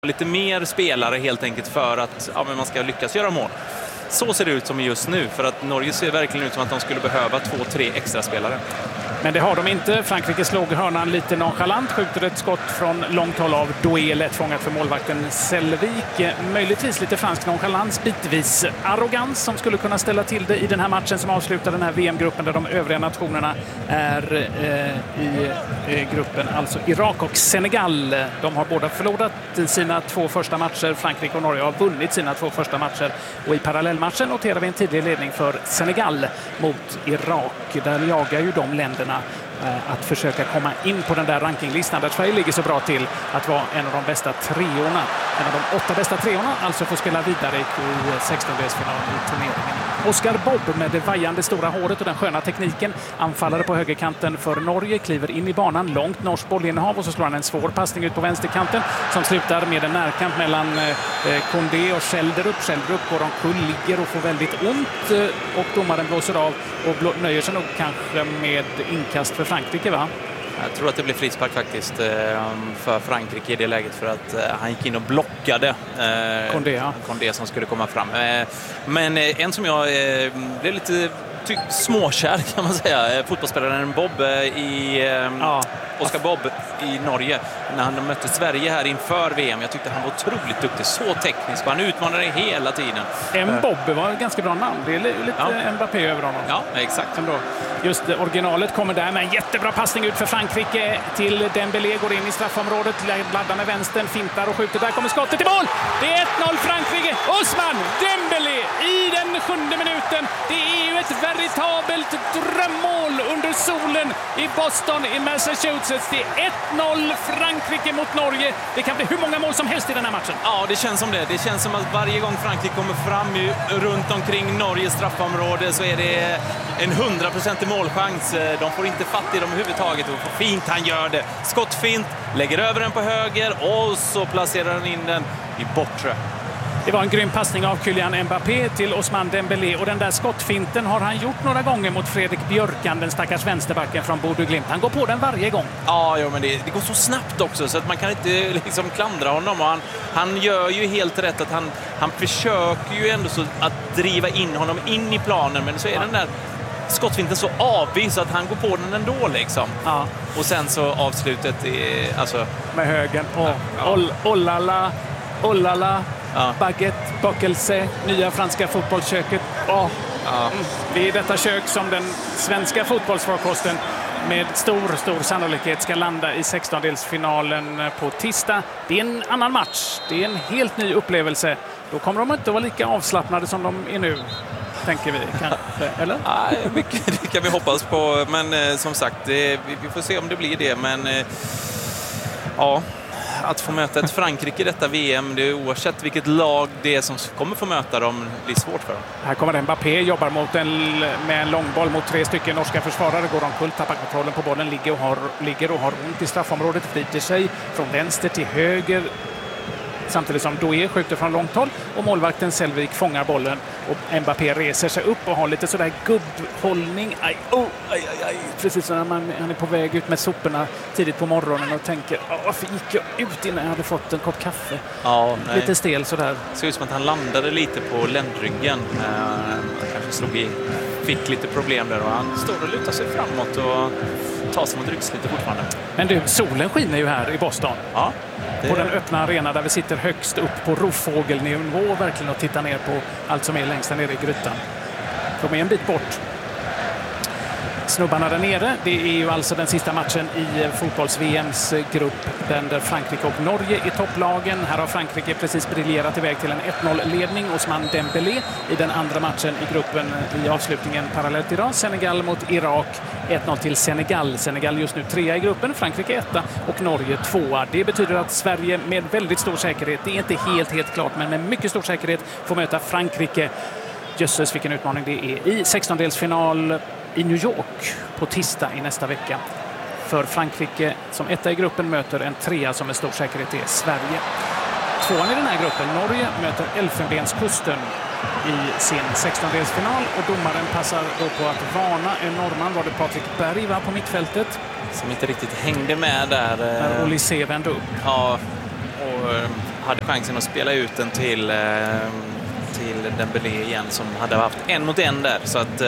lite mer spelare helt enkelt för att men man ska lyckas göra mål. Så ser det ut som just nu, för att Norge ser verkligen ut som att de skulle behöva 2-3 extra spelare. Men det har de inte. Frankrike slog hörnan lite nonchalant, skjuter ett skott från långt håll av Doué, lätt fångat för målvakten Selvik. Möjligtvis lite fransk nonchalans, bitvis arrogans som skulle kunna ställa till det i den här matchen som avslutar den här VM-gruppen där de övriga nationerna är i gruppen, alltså Irak och Senegal. De har båda förlorat sina 2 första matcher. Frankrike och Norge har vunnit sina 2 första matcher, och i parallellmatchen noterar vi en tidig ledning för Senegal mot Irak. Där jagar ju de länderna att försöka komma in på den där rankinglistan där Sverige ligger så bra till att vara en av de bästa treorna. En av de 8 bästa treorna, alltså får spela vidare i 16-delsfinalen i turneringen. Oscar Bobb med det vajande stora håret och den sköna tekniken, anfallare på högerkanten för Norge, kliver in i banan, långt norskt bollinnehav, och så slår han en svår passning ut på vänsterkanten som slutar med en närkamp mellan Kondé och Schelderup. Schelderup går omkull, ligger och får väldigt ont, och domaren blåser av och nöjer sig nog kanske med inkast för Frankrike, va? Jag tror att det blir frispark faktiskt för Frankrike i det läget, för att han gick in och blockade Kondé som skulle komma fram. Men en som jag blev lite småkär kan man säga, fotbollsspelaren Bobb Oscar Bobb i Norge när han mötte Sverige här inför VM. Jag tyckte han var otroligt duktig, så teknisk, han utmanade hela tiden. Bobb var ett ganska bra namn, det är lite Mbappé över honom. Ja, exakt. Ändå. Just originalet kommer där med en jättebra passning ut för Frankrike till Dembélé, går in i straffområdet, laddar med vänstern, fintar och skjuter. Där kommer skottet i mål! Det är 1-0 Frankrike. Ousmane Dembélé i den 7:e minuten. Det är ju ett veritabelt drömmål under solen i Boston i Massachusetts. Det är 1-0 Frankrike mot Norge. Det kan bli hur många mål som helst i den här matchen. Ja, det känns som det. Det känns som att varje gång Frankrike kommer fram runt omkring Norges straffområde så är det en 100% målchans. De får inte fatt i dem överhuvudtaget. Och fint han gör det. Skottfint, lägger över den på höger och så placerar han in den i bortre. Det var en grym passning av Kylian Mbappé till Ousmane Dembélé, och den där skottfinten har han gjort några gånger mot Fredrik Björkan, den stackars vänsterbacken från Bodø Glimt. Han går på den varje gång. Ja, men det går så snabbt också så att man kan inte liksom klandra honom. Och han gör ju helt rätt att han försöker ju ändå så att driva in honom in i planen, men så är den där skottfinten så avvis att han går på den ändå liksom. Ja. Och sen så avslutet alltså med högen Ollala. Ja. Baguette, Bockelce, nya franska fotbollsköket. Det är detta kök som den svenska fotbollsfrukosten med stor sannolikhet ska landa i 16-delsfinalen på tisdag. Det är en annan match. Det är en helt ny upplevelse. Då kommer de inte att vara lika avslappnade som de är nu, tänker vi kanske, eller? Nej, mycket det kan vi hoppas på. Men som sagt, vi får se om det blir det. Men att få möta ett Frankrike i detta VM, det är oavsett vilket lag det är som kommer få möta dem, blir svårt för dem. Här kommer Mbappé, jobbar med en långboll mot 3 stycken norska försvarare, går omkull, tappar kontrollen på bollen, ligger och har ont i straffområdet, flyter sig från vänster till höger samtidigt som Doué skjuter från långt håll och målvakten Selvik fångar bollen och Mbappé reser sig upp och har lite sådär gubbhållning. Aj. Precis som när han är på väg ut med soporna tidigt på morgonen och tänker, varför gick jag ut innan jag hade fått en kopp kaffe? Lite stel sådär. Det ser ut som att han landade lite på ländryggen. Han kanske slog i, fick lite problem där och han står och lutar sig framåt och tar sig mot ryggslitet fortfarande. Men du, solen skiner ju här i Boston. Ja. På den öppna arena där vi sitter högst upp på rovfågelnivå verkligen och tittar ner på allt som är längst där nere i grytan. De är en bit bort. Snubbarna där nere, det är ju alltså den sista matchen i fotbolls-VMs grupp där Frankrike och Norge är topplagen. Här har Frankrike precis briljerat iväg till en 1-0-ledning. Ousmane Dembélé i den andra matchen i gruppen i avslutningen parallellt idag. Senegal mot Irak, 1-0 till Senegal. Senegal just nu 3 i gruppen, Frankrike 1 och Norge 2. Det betyder att Sverige med väldigt stor säkerhet, det är inte helt klart, men med mycket stor säkerhet får möta Frankrike. Jösses vilken utmaning det är i 16-delsfinal i New York på tisdag i nästa vecka. För Frankrike som 1 i gruppen möter en 3 som med stor säkerhet är Sverige. 2 i den här gruppen, Norge, möter Elfenbenskusten i sin 16-delsfinal och domaren passar då på att varna en norrman, var det Patrik Berg var på mittfältet. Som inte riktigt hängde med där. När Olysée vände upp. Ja, och hade chansen att spela ut den till Dembélé igen, som hade haft 1 mot 1 där. Så att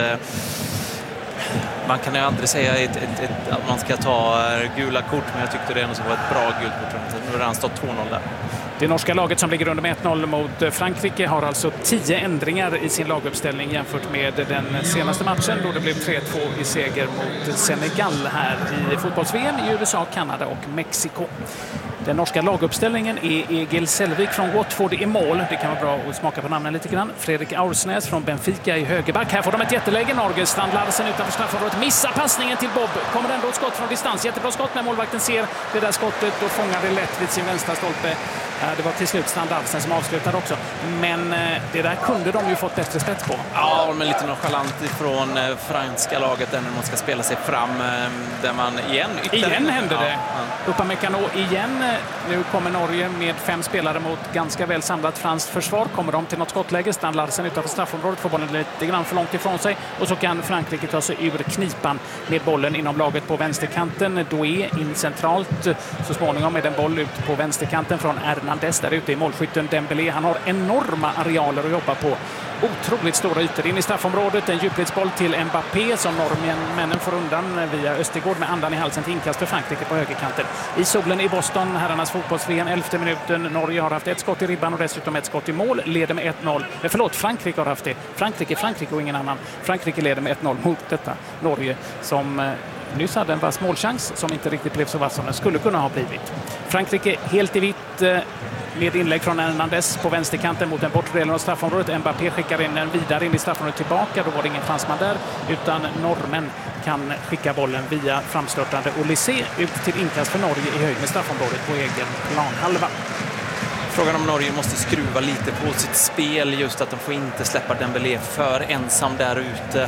man kan ju aldrig säga att man ska ta gula kort, men jag tyckte det ändå var ett bra gult kort. Nu har han stått 2-0 där. Det norska laget som ligger under med 1-0 mot Frankrike har alltså 10 ändringar i sin laguppställning jämfört med den senaste matchen då det blev 3-2 i seger mot Senegal här i fotbolls-VM i USA, Kanada och Mexiko. Den norska laguppställningen är Egil Selvik från Watford i mål. Det kan vara bra att smaka på namnen lite grann. Fredrik Aursnes från Benfica i högerback. Här får de ett jätteläge. Norge. Strand Larsen utanför straffområdet. Missar passningen till Bob. Kommer ändå ett skott från distans. Jättebra skott, men målvakten ser det där skottet och fångar det lätt vid sin vänstra stolpe. Det var till slut Strand Larsen som avslutade också. Men det där kunde de ju fått bättre spets på. Ja, men lite nonchalant ifrån franska laget där när man ska spela sig fram. Där man igen hände det. Upamecano igen. Nu kommer Norge med 5 spelare mot ganska väl samlat franskt försvar. Kommer de till något skottläge. Strand Larsen utanför straffområdet får bollen lite grann för långt ifrån sig. Och så kan Frankrike ta sig ur knipan med bollen inom laget på vänsterkanten. Doué in centralt. Så småningom med en boll ut på vänsterkanten från Hernandez där ute i målskytten Dembélé. Han har enorma arealer att jobba på. Otroligt stora ytor in i straffområdet. En djupledsboll till Mbappé som norrmännen får undan via Östergård med andan i halsen till inkast för Frankrike på högerkanten. I solen i Boston, herrarnas fotbolls-VM, 11:e minuten. Norge har haft 1 skott i ribban och dessutom 1 skott i mål. Leder med 1-0. Förlåt, Frankrike har haft det. Frankrike och ingen annan. Frankrike leder med 1-0 mot detta Norge som nyss hade en vass målchans som inte riktigt blev så vass som den skulle kunna ha blivit. Frankrike helt i vitt med inlägg från Hernandez på vänsterkanten mot den bortre delen av straffområdet. Mbappé skickar in den vidare in i straffområdet tillbaka. Då var det ingen fransman där, utan norrmän kan skicka bollen via framstörtande Olysée ut till inkast för Norge i höjd med straffområdet på egen planhalva. Frågan om Norge måste skruva lite på sitt spel, just att de får inte släppa Dembélé för ensam där ute.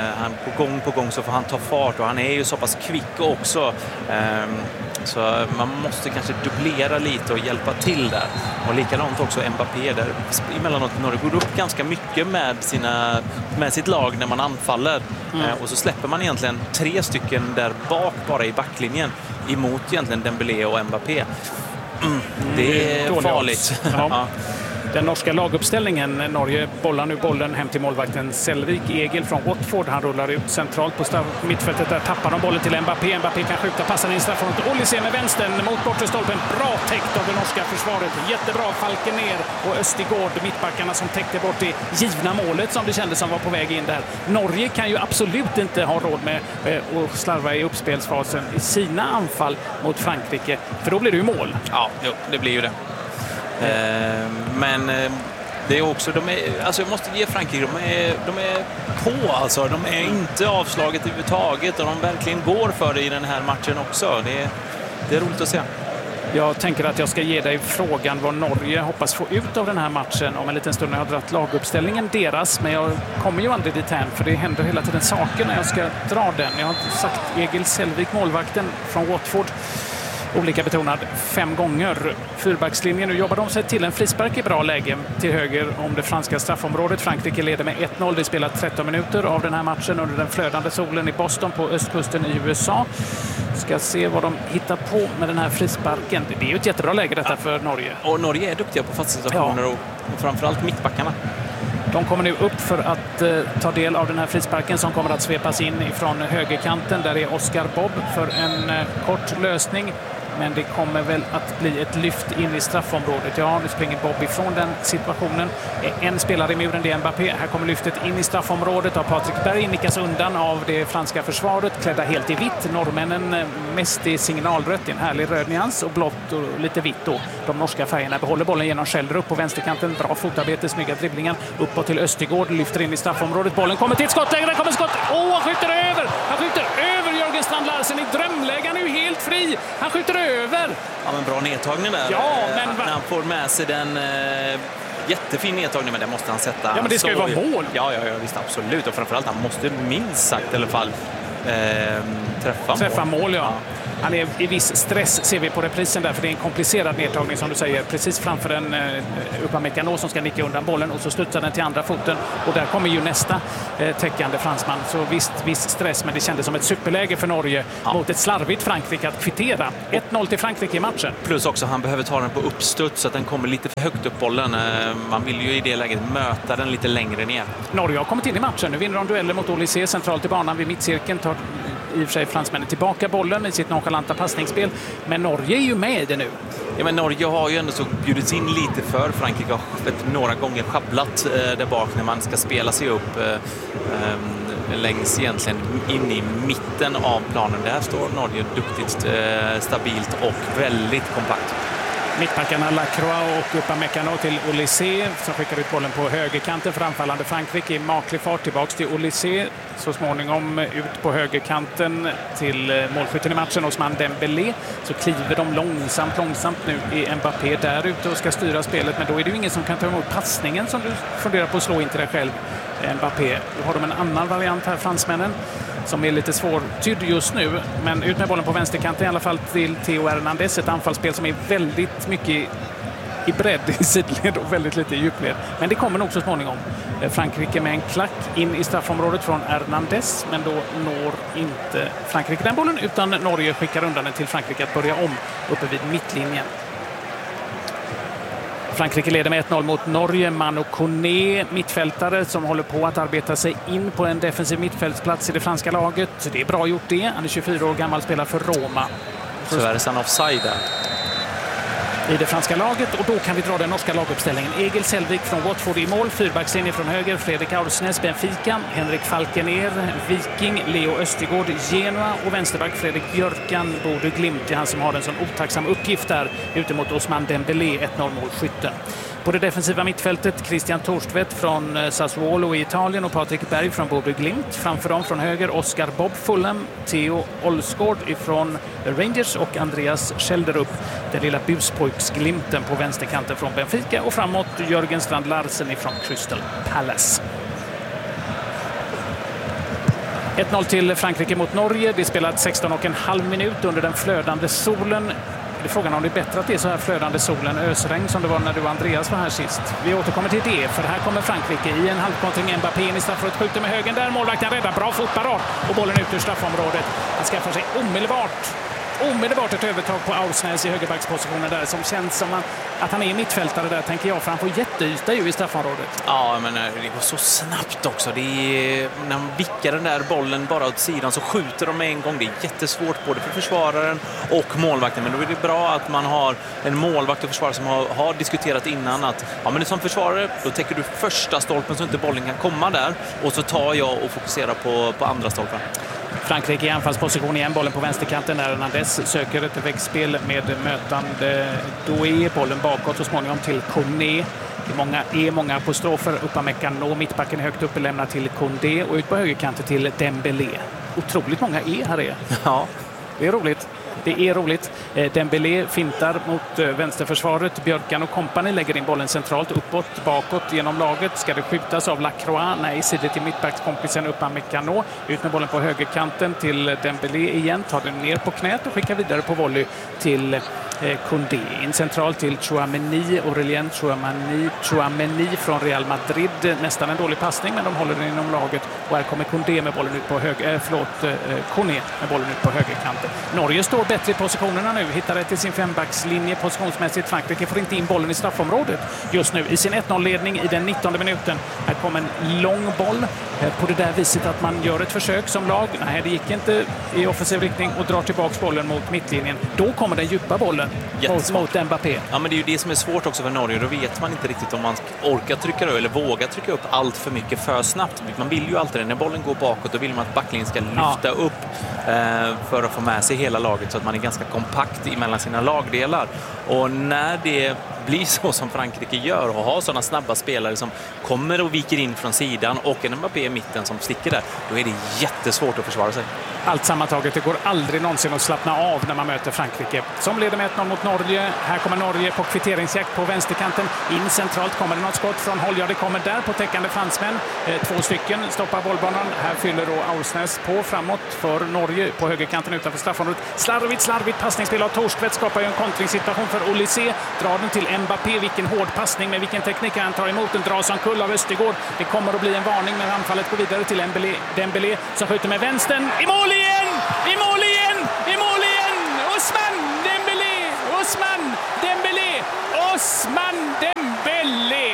På gång så får han ta fart och han är ju så pass kvick också. Så man måste kanske dubblera lite och hjälpa till där. Och likadant också Mbappé där emellanåt Norge går upp ganska mycket med sitt lag när man anfaller. Och så släpper man egentligen 3 stycken där bak bara i backlinjen emot egentligen Dembélé och Mbappé. Det är farligt. Ja. Den norska laguppställningen. Norge bollar nu bollen hem till målvakten Selvik. Egil från Watford. Han rullar ut centralt på mittfältet. Där tappar de bollen till Mbappé. Mbappé kan skjuta passen in straffområdet. Olysée med vänstern mot bortre stolpen. Bra täckt av det norska försvaret. Jättebra. Falken ner och Östergård, mittbackarna som täckte bort det givna målet som det kändes som var på väg in där. Norge kan ju absolut inte ha råd med att slarva i uppspelsfasen i sina anfall mot Frankrike. För då blir det ju mål. Ja, det blir ju det. Men det är också, jag måste ge Frankrike, de är på alltså, de är inte avslaget överhuvudtaget och de verkligen går för det i den här matchen också. Det är roligt att se. Jag tänker att jag ska ge dig frågan vad Norge hoppas få ut av den här matchen om en liten stund när jag har dragit laguppställningen deras, men jag kommer ju aldrig dit än för det händer hela tiden saker när jag ska dra den. Jag har sagt Egil Selvik, målvakten från Watford, olika betonad 5 gånger. Fyrbackslinjen, nu jobbar de sig till en frispark i bra läge till höger om det franska straffområdet. Frankrike leder med 1-0. Det spelar 13 minuter av den här matchen under den flödande solen i Boston på östkusten i USA. Ska se vad de hittar på med den här frisparken. Det är ju ett jättebra läge detta för Norge. Och Norge är duktiga på fasta situationer och framförallt mittbackarna. De kommer nu upp för att ta del av den här frisparken som kommer att svepas in ifrån högerkanten. Där är Oscar Bob för en kort lösning. Men det kommer väl att bli ett lyft in i straffområdet. Ja, nu springer Bob ifrån den situationen. En spelare i muren, det är Mbappé. Här kommer lyftet in i straffområdet av Patrik Berg. Nickas undan av det franska försvaret. Klädda helt i vitt. Norrmännen mest i signalrött. En härlig röd nyans och blått och lite vitt då. De norska färgerna behåller bollen genom Schellrup på vänsterkanten. Bra fotarbete, snygga dribblingar. Uppåt till Östergård. Lyfter in i straffområdet. Bollen kommer till ett skottläge. Där kommer skott. Han skjuter över! Han skjuter över Jörgen Strand Larsen i drömläge. Han är ju helt fri. Han skjuter över. Ja, men bra nedtagning där. Ja, men när han får med sig den jättefin nedtagning, men det måste han sätta. Ja, men det ska ju vara mål. Ja, visst, absolut. Och framförallt, han måste minst sagt i alla fall träffa mål. Ja. Han är i viss stress, ser vi på reprisen där, för det är en komplicerad nedtagning som du säger, precis framför en Upamecano som ska nicka undan bollen och så studsar den till andra foten och där kommer ju nästa täckande fransman. Så visst, viss stress, men det kändes som ett superläge för Norge mot ett slarvigt Frankrike att kvittera. 1-0 till Frankrike i matchen. Plus också, han behöver ta den på uppstuds så att den kommer lite för högt upp bollen. Man vill ju i det läget möta den lite längre ner. Norge har kommit in i matchen. Nu vinner de dueller mot Olysée centralt i banan vid mittcirkeln. Tar i och för sig fransmännen tillbaka bollen i sitt nonchalanta passningsspel. Men Norge är ju med i det nu. Ja, men Norge har ju ändå så bjudits in lite för. Frankrike har några gånger schabblat där bak när man ska spela sig upp längs egentligen in i mitten av planen. Där står Norge duktigt, stabilt och väldigt kompakt. Mittbackarna Lacroix och Upamecano till Olysée som skickar ut bollen på högerkanten för anfallande Frankrike i maklig fart tillbaks till Olysée. Så småningom ut på högerkanten till målskytten i matchen Ousmane Dembélé. Så kliver de långsamt nu i Mbappé där ute och ska styra spelet. Men då är det ju ingen som kan ta emot passningen som du funderar på att slå in till dig själv, Mbappé. Då har de en annan variant här, fransmännen, som är lite svårtydd just nu. Men ut med bollen på vänsterkanten i alla fall till Theo Hernandez. Ett anfallsspel som är väldigt mycket i bredd i sidled och väldigt lite i djupled. Men det kommer nog så småningom. Frankrike med en klack in i straffområdet från Hernandez. Men då når inte Frankrike den bollen utan Norge skickar undan den till Frankrike att börja om uppe vid mittlinjen. Frankrike leder med 1-0 mot Norge. Manu Koné, mittfältare som håller på att arbeta sig in på en defensiv mittfältsplats i det franska laget. Det är bra gjort det. Han är 24 år gammal, spelar för Roma. Tyvärr är han offside där i det franska laget, och då kan vi dra den norska laguppställningen. Egil Selvik från Watford i mål, fyrbackslinje från höger, Fredrik Aursnes, Benfica, Henrik Falkener, Viking, Leo Östergård, Genoa och vänsterback Fredrik Björkan, Bodø Glimt. Det är han som har en sån otacksam uppgift där ute mot Ousmane Dembélé, 1-0 målskytten. På det defensiva mittfältet Christian Torstvedt från Sassuolo i Italien och Patrik Berg från Bodø Glimt. Framför dem från höger Oscar Bob Fulham, Theo Olsgaard från Rangers och Andreas Schelderup, den lilla buspojksglimten på vänsterkanten från Benfica, och framåt Jörgen Strand Larsen från Crystal Palace. 1-0 till Frankrike mot Norge. Det spelat 16,5 minut under den flödande solen. Det är frågan om det är bättre att det är så här flödande solen, ösregn som det var när du och Andreas var här sist. Vi återkommer till det, för här kommer Frankrike i en halvkontring. Mbappé in i straffområdet, skjuter med högen där. Målvakten räddar, bra fotparad och bollen ut ur straffområdet. Han skaffar sig omedelbart ett övertag på Aursnes i högerbackspositionen där, som känns som att han är mittfältare där, tänker jag, för han får jätteyta ju i straffområdet. Ja, men det går så snabbt också. Det är, när man vickar den där bollen bara åt sidan så skjuter de med en gång. Det är jättesvårt både för försvararen och målvakten, men då är det bra att man har en målvakt och försvarare som har diskuterat innan att ja, men som försvarare då täcker du första stolpen så inte bollen kan komma där, och så tar jag och fokuserar på andra stolpen. Frankrike i anfallsposition igen, bollen på vänsterkanten där Hernandez söker ett växtspel med mötande Doué, bollen bakåt så småningom till Koné. Det är många apostrofer. Upamecano, mittbacken högt uppe, lämnar till Koundé och ut på högerkanten till Dembélé. Otroligt många här är. Ja, det är roligt. Det är roligt. Dembélé fintar mot vänsterförsvaret. Björkan och kompani lägger in bollen centralt, uppåt, bakåt genom laget. Ska det skjutas av Lacroix? Nej, sidor till mittbackskompisen Upamecano. Ut med bollen på högerkanten till Dembélé igen. Tar den ner på knät och skickar vidare på volley till Koundé. In centralt till Tchouaméni, Aurélien Tchouaméni från Real Madrid. Nästan en dålig passning, men de håller den inom laget. Och här kommer Koundé med bollen ut på Koné med bollen ut på högerkanten. Norge står bättre i positionerna nu, hittar rätt till sin fembackslinje positionsmässigt. Frankrike får inte in bollen i straffområdet just nu i sin 1-0-ledning i den 19:e minuten. Här kommer en lång boll på det där viset att man gör ett försök som lag. Nej, det gick inte i offensiv riktning och drar tillbaka bollen mot mittlinjen. Då kommer den djupa bollen mot Mbappé. Ja, men det är ju det som är svårt också för Norge. Då vet man inte riktigt om man orkar trycka upp eller vågar trycka upp allt för mycket för snabbt. Man vill ju alltid, när bollen går bakåt, då vill man att backlinjen ska lyfta upp för att få med sig hela laget så att man är ganska kompakt mellan sina lagdelar. Och när det blir så som Frankrike gör och har sådana snabba spelare som kommer och viker in från sidan och en Mbappé i mitten som sticker där, då är det jättesvårt att försvara sig. Allt sammantaget, det går aldrig någonsin att slappna av när man möter Frankrike. Som leder med 1-0 mot Norge. Här kommer Norge på kvitteringsjakt på vänsterkanten. In centralt kommer det något skott från håll. Ja, det kommer där på täckande fransmän. 2 stycken stoppar bollbanan. Här fyller då Aursnes på framåt för Norge. Norge på högerkanten utanför straffområdet. Slarvigt passningsspel av Torstvedt skapar ju en kontringssituation för Olysée. Drar den till Mbappé. Vilken hård passning med vilken teknik han tar emot. Den dras omkull av Östergård. Det kommer att bli en varning, men anfallet går vidare till Dembélé som skjuter med vänstern. I mål igen! I mål igen! I mål igen! Ousmane Dembélé! Ousmane Dembélé! Ousmane Dembélé!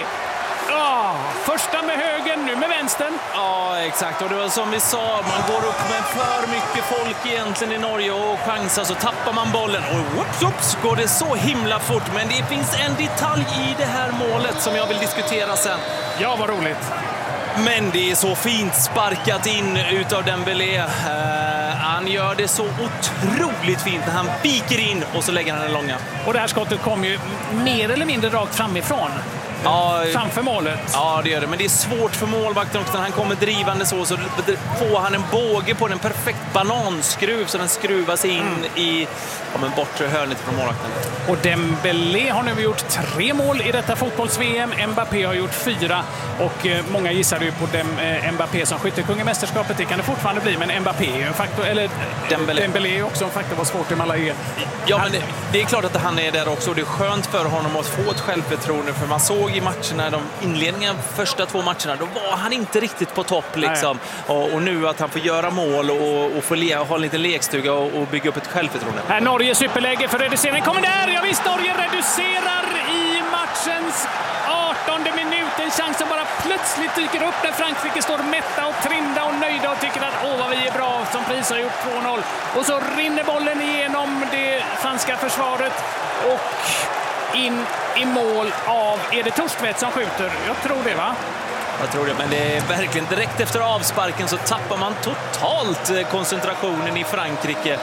Första med högen, nu med vänstern. Ja, exakt. Och det var som vi sa, man går upp med för mycket folk egentligen i Norge och chansar, så tappar man bollen. Och whoops, går det så himla fort. Men det finns en detalj i det här målet som jag vill diskutera sen. Ja, vad roligt. Men det är så fint sparkat in utav Dembélé. Han gör det så otroligt fint när han viker in och så lägger han den långa. Och det här skottet kom ju mer eller mindre rakt framifrån. Framför målet. Ja, det gör det. Men det är svårt för målvakten också. När han kommer drivande så får han en båge på den, perfekt bananskruv så den skruvas in i bortre hörnet från målvakten. Och Dembélé har nu gjort 3 mål i detta fotbolls-VM. Mbappé har gjort 4. Och många gissade ju på Mbappé som skyttekung i mästerskapet. Det kan det fortfarande bli, men Mbappé är ju en faktor. Eller Dembélé är också en faktor. Vad svårt i Malaga. Ja, men det är klart att han är där också. Det är skönt för honom att få ett självförtroende. För man såg i matcherna, de inledningen, första 2 matcherna, då var han inte riktigt på topp liksom. Och nu att han får göra mål och får ha en liten lekstuga och bygga upp ett självförtroende. Här Norge superläge för reducering. Kommer där! Ja visst, Norge reducerar i matchens 18:e minut. En chans som bara plötsligt dyker upp när Frankrike står mätta och trinda och nöjda och tycker att vad vi är bra, som pris har gjort 2-0. Och så rinner bollen igenom det franska försvaret och in i mål av, är det Torstvedt som skjuter? Jag tror det, va? Jag tror det, men det är verkligen direkt efter avsparken så tappar man totalt koncentrationen i Frankrike.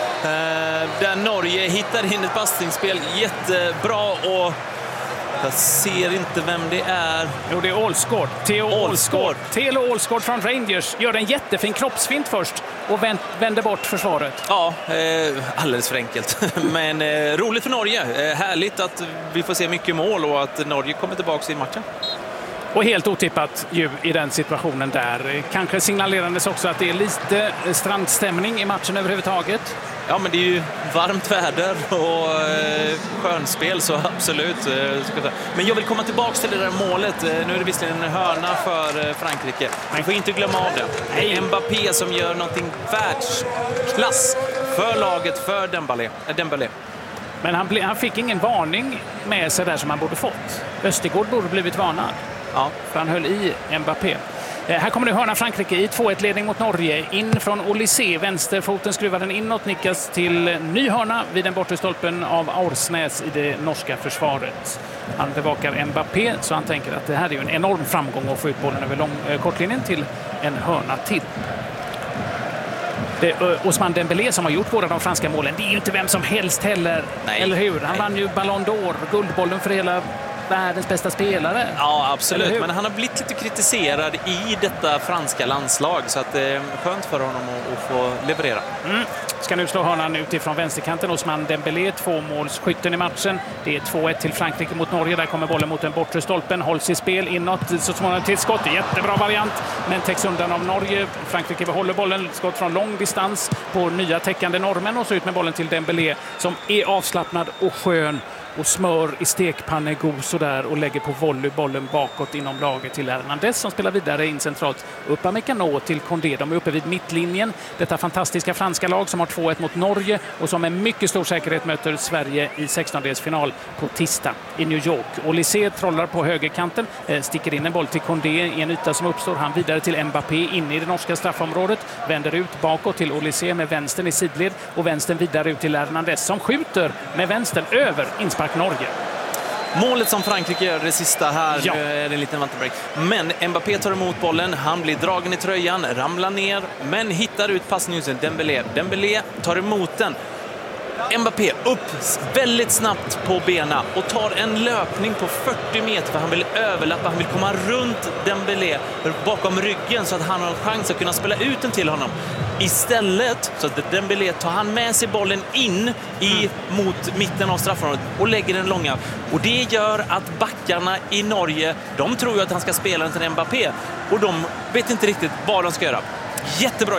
Där Norge hittar in ett passningsspel jättebra och jag ser inte vem det är. Jo, det är Alsgaard. Theo Alsgaard från Rangers gör en jättefin kroppsfint först och vänder bort försvaret. Ja, alldeles för enkelt. Men roligt för Norge. Härligt att vi får se mycket mål och att Norge kommer tillbaka i matchen. Och helt otippat ju i den situationen där. Kanske signalerandes också att det är lite strandstämning i matchen överhuvudtaget. Ja, men det är ju varmt väder och skönspel, så absolut. Men jag vill komma tillbaka till det där målet. Nu är det visserligen en hörna för Frankrike. Man får inte glömma av det. Det är Mbappé som gör någonting världsklass för laget, för Dembélé. Men han fick ingen varning med sig där som han borde fått. Östergård borde blivit varnad. Ja, för han höll i Mbappé. Här kommer nu hörna Frankrike i 2-1-ledning mot Norge. In från Olysée. Vänsterfoten skruvar den inåt. Nickas till ny hörna vid den bortre stolpen av Aursnäs i det norska försvaret. Han bevakar Mbappé, så han tänker att det här är ju en enorm framgång att få ut bollen över kortlinjen till en hörna till. Det är Ousmane Dembélé som har gjort båda de franska målen. Det är ju inte vem som helst heller. Nej, eller hur? Han vann ju Ballon d'Or, guldbollen för hela världens bästa spelare. Ja, absolut. Men han har blivit lite kritiserad i detta franska landslag, så att det är skönt för honom att få leverera. Ska nu slå hörnan utifrån vänsterkanten. Ousmane Dembélé, 2-målsskytten i matchen. Det är 2-1 till Frankrike mot Norge. Där kommer bollen mot den bortre stolpen. Hålls i spel inåt. Så småningom till skott. Jättebra variant, men täcks undan av Norge. Frankrike behåller bollen. Skott från lång distans på nya täckande normen. Och så ut med bollen till Dembélé som är avslappnad och skön. Och smör i stekpannegos och där och lägger på volleybollen bakåt inom laget till Hernandez som spelar vidare in centralt. Upamecano till Condé. De är uppe vid mittlinjen. Detta fantastiska franska lag som har 2-1 mot Norge och som med mycket stor säkerhet möter Sverige i 16-delsfinal på tisdag i New York. Olysée trollar på högerkanten, sticker in en boll till Condé i en yta som uppstår. Han vidare till Mbappé inne i det norska straffområdet. Vänder ut bakåt till Olysée med vänstern i sidled och vänstern vidare ut till Hernandez som skjuter med vänstern över inspark Norge. Målet som Frankrike gör det sista här, ja. Nu är det en liten vattenbreak. Men Mbappé tar emot bollen, han blir dragen i tröjan, ramlar ner, men hittar ut passningen till Dembélé. Dembélé tar emot den. Mbappé upp väldigt snabbt på benen och tar en löpning på 40 meter för han vill överlappa, han vill komma runt Dembélé bakom ryggen så att han har en chans att kunna spela ut den till honom. Istället så att Dembélé tar han med sig bollen in mot mitten av straffområdet och lägger den långa. Och det gör att backarna i Norge, de tror ju att han ska spela den till Mbappé och de vet inte riktigt vad de ska göra. Jättebra gjort.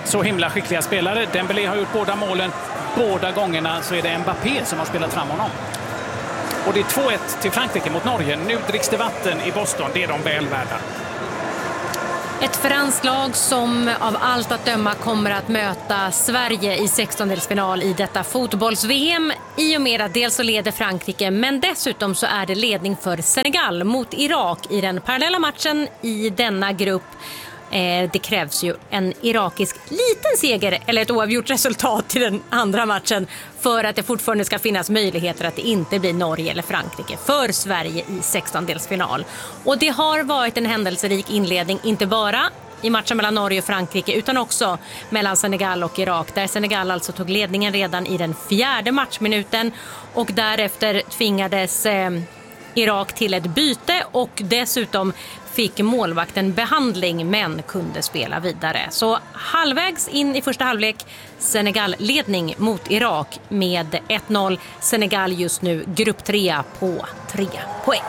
så himla skickliga spelare. Dembélé har gjort båda målen. Båda gångerna så är det Mbappé som har spelat fram honom. Och det är 2-1 till Frankrike mot Norge. Nu dricks det vatten i Boston. Det är de väl värda. Ett franskt lag som av allt att döma kommer att möta Sverige i 16-delsfinal i detta fotbolls-VM. I och med att dels så leder Frankrike, men dessutom så är det ledning för Senegal mot Irak i den parallella matchen i denna grupp. Det krävs ju en irakisk liten seger eller ett oavgjort resultat i den andra matchen för att det fortfarande ska finnas möjligheter att det inte blir Norge eller Frankrike för Sverige i 16-delsfinal. Och det har varit en händelserik inledning, inte bara i matchen mellan Norge och Frankrike utan också mellan Senegal och Irak, där Senegal alltså tog ledningen redan i den 4:e matchminuten och därefter tvingades Irak till ett byte och dessutom fick målvakten behandling men kunde spela vidare. Så halvvägs in i första halvlek Senegal-ledning mot Irak med 1-0. Senegal just nu grupp 3 på 3 poäng.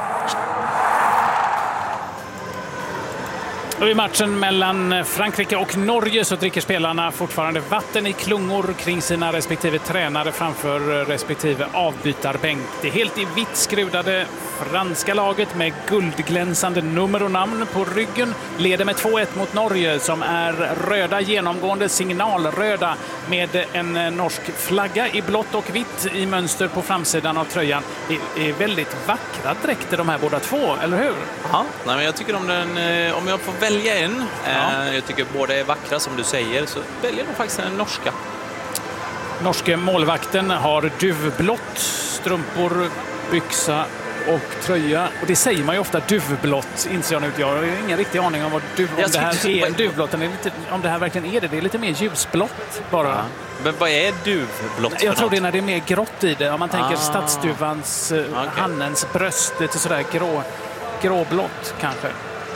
Och i matchen mellan Frankrike och Norge så dricker spelarna fortfarande vatten i klungor kring sina respektive tränare framför respektive avbytarbänk. Det är helt i vitt skrudade franska laget med guldglänsande nummer och namn på ryggen leder med 2-1 mot Norge som är röda, genomgående signalröda med en norsk flagga i blått och vitt i mönster på framsidan av tröjan. Det är väldigt vackra dräkter de här båda två, eller hur? Ja, men jag tycker om den, om jag får välja en, jag tycker båda är vackra som du säger, så väljer jag faktiskt den norska. Norske målvakten har duvblått, strumpor, byxa och tröja. Och det säger man ju ofta, duvblått, inser jag nu. Jag har ingen riktig aning om vad om det här är duvblått. Om det här verkligen är det. Det är lite mer ljusblått bara. Ja. Men vad är duvblått? Jag tror det är när det är mer grått i det. Om man tänker stadsduvans, hannens bröst, lite sådär gråblått kanske.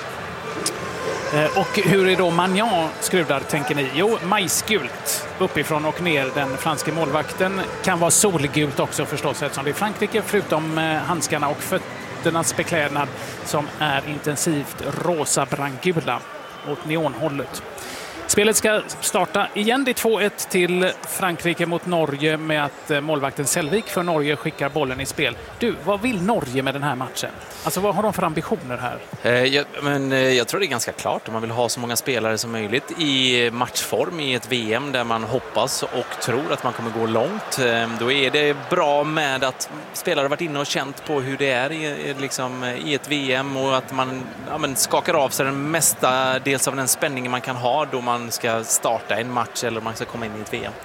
Och hur är då Magnan skrudar, tänker ni? Jo, majsgult uppifrån och ner. Den franske målvakten kan vara solgult också förstås, eftersom det är Frankrike, förutom handskarna och fötternas beklädnad som är intensivt rosa brandgula åt neonhållet. Spelet ska starta igen. Det är 2-1 till Frankrike mot Norge med att målvakten Selvik för Norge skickar bollen i spel. Du, vad vill Norge med den här matchen? Alltså vad har de för ambitioner här? Jag tror det är ganska klart. Man vill ha så många spelare som möjligt i matchform i ett VM där man hoppas och tror att man kommer gå långt. Då är det bra med att spelare har varit inne och känt på hur det är i ett VM och att man skakar av sig den mesta dels av den spänningen man kan ha då man ska starta en match eller man ska komma in i ett VM.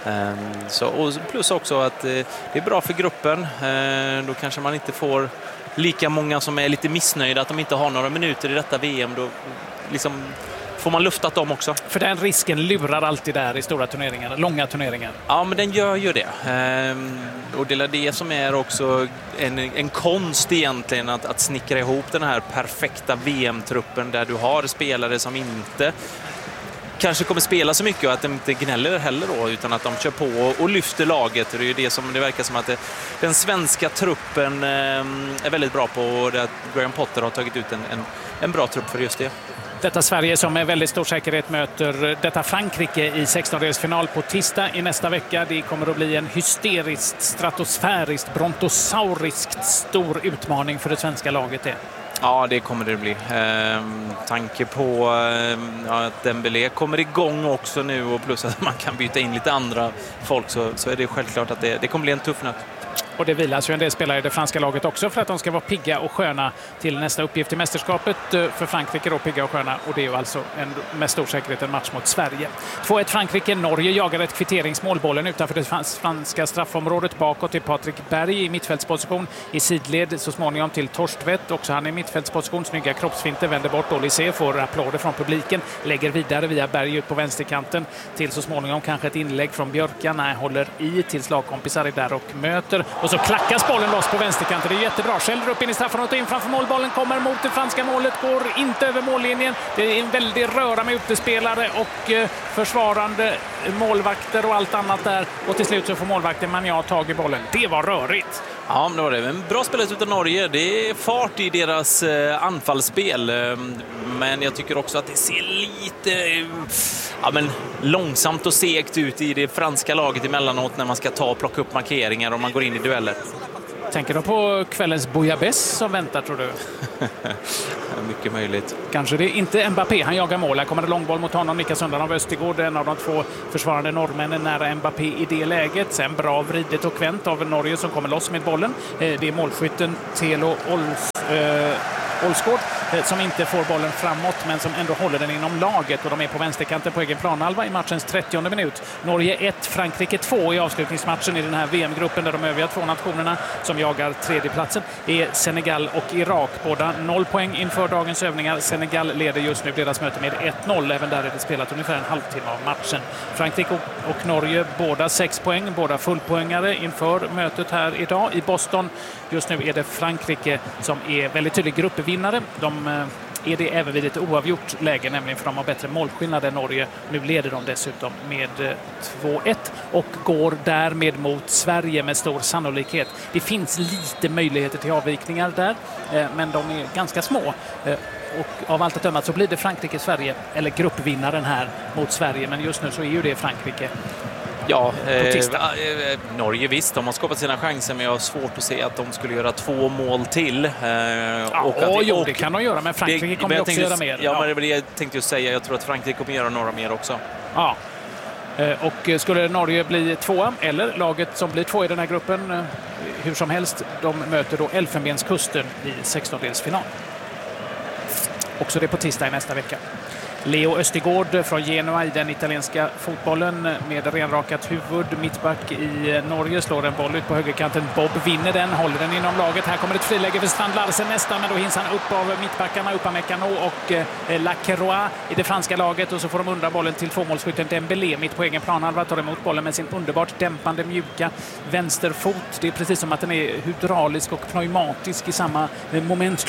Och plus också att det är bra för gruppen. Då kanske man inte får lika många som är lite missnöjda att de inte har några minuter i detta VM. Då får man luftat dem också. För den risken lurar alltid där i stora turneringar, långa turneringar. Ja, men den gör ju det. Och det är det som är också en konst egentligen att snickra ihop den här perfekta VM-truppen där du har spelare som inte kanske kommer spela så mycket och att de inte gnäller heller då, utan att de kör på och lyfter laget. Och det är ju det som det verkar som att den svenska truppen är väldigt bra på och att Graham Potter har tagit ut en bra trupp för just det. Detta Sverige som med väldigt stor säkerhet möter detta Frankrike i 16-delsfinal på tisdag i nästa vecka. Det kommer att bli en hysteriskt, stratosfäriskt, brontosauriskt stor utmaning för det svenska laget. Ja, det kommer det bli. Tanke på att Dembélé kommer igång också nu och plus att man kan byta in lite andra folk så är det självklart att det kommer bli en tuff nöt. Och det vilas ju en del spelare i det franska laget också för att de ska vara pigga och sköna till nästa uppgift i mästerskapet. För Frankrike då pigga och sköna, och det är ju alltså med stor säkerhet en match mot Sverige. 2-1 Frankrike. Norge jagar ett kvitteringsmål. Bollen utanför det franska straffområdet bakåt till Patrik Berg i mittfältsposition. I sidled så småningom till Torstvedt. Också han i mittfältsposition. Snygga kroppsfinter, vänder bort. Olysée får applåder från publiken. Lägger vidare via Berg ut på vänsterkanten. Till så småningom kanske ett inlägg från Björkan. Nej, håller i tills lagkompisar är där och möter. Och så klackas bollen loss på vänsterkanten. Det är jättebra. Skäller upp in i straffområdet och in framför målbollen. Kommer mot det franska målet. Går inte över mållinjen. Det är en väldig röra med utespelare och försvarande målvakter och allt annat där. Och till slut så får målvakten Magnan tag i bollen. Det var rörigt. Ja, men det var det. En bra spelet utav Norge. Det är fart i deras anfallsspel. Men jag tycker också att det ser lite långsamt och segt ut i det franska laget emellanåt när man ska ta och plocka upp markeringar och man går in i dueller. Tänker du på kvällens bouillabaisse som väntar, tror du? Mycket möjligt. Kanske det inte Mbappé, han jagar mål. Här kommer det långboll mot honom, nickas undan av Östergård, en av de två försvarande norrmännen nära Mbappé i det läget. Sen bra vridet och vänt av Norge som kommer loss med bollen. Det är målskytten Telo Olsgaard som inte får bollen framåt men som ändå håller den inom laget, och de är på vänsterkanten på egen planhalva i matchens 30:e minut. Norge 1, Frankrike 2 i avslutningsmatchen i den här VM-gruppen, där de övriga två nationerna som jagar tredjeplatsen är Senegal och Irak. Båda 0 poäng inför dagens övningar. Senegal leder just nu deras möte med 1-0. Även där är det spelat ungefär en halvtimme av matchen. Frankrike och Norge båda 6 poäng, båda fullpoängare inför mötet här idag i Boston. Just nu är det Frankrike som är väldigt tydlig gruppvinnare. De är det även vid ett oavgjort läge, nämligen för de har bättre målskillnad än Norge. Nu leder de dessutom med 2-1 och går därmed mot Sverige med stor sannolikhet. Det finns lite möjligheter till avvikningar där, men de är ganska små. Och av allt att döma så blir det Frankrike-Sverige, eller gruppvinnaren här mot Sverige. Men just nu så är ju det Frankrike. Ja, Norge visst, de har skapat sina chanser, men jag har svårt att se att de skulle göra 2 mål till. Det kan de göra, men Frankrike kommer också göra mer. Ja, men det var det jag tänkte säga. Jag tror att Frankrike kommer göra några mer också. Ja, och skulle Norge bli 2 eller laget som blir 2 i den här gruppen, hur som helst, de möter då Elfenbenskusten i 16-delsfinal. Också det på tisdag i nästa vecka. Leo Östergård från Genoa i den italienska fotbollen med renrakat huvud. Mittback i Norge slår en boll ut på högerkanten. Bob vinner den, håller den inom laget. Här kommer ett friläge för Strand Larsen nästan, men då hinns han upp av mittbackarna, Upamecano och Lacroix i det franska laget. Och så får de undra bollen till tvåmålsskytten Dembélé mitt på egen planhalva. Tar emot bollen med sin underbart dämpande mjuka vänsterfot. Det är precis som att den är hydraulisk och pneumatisk i samma moment.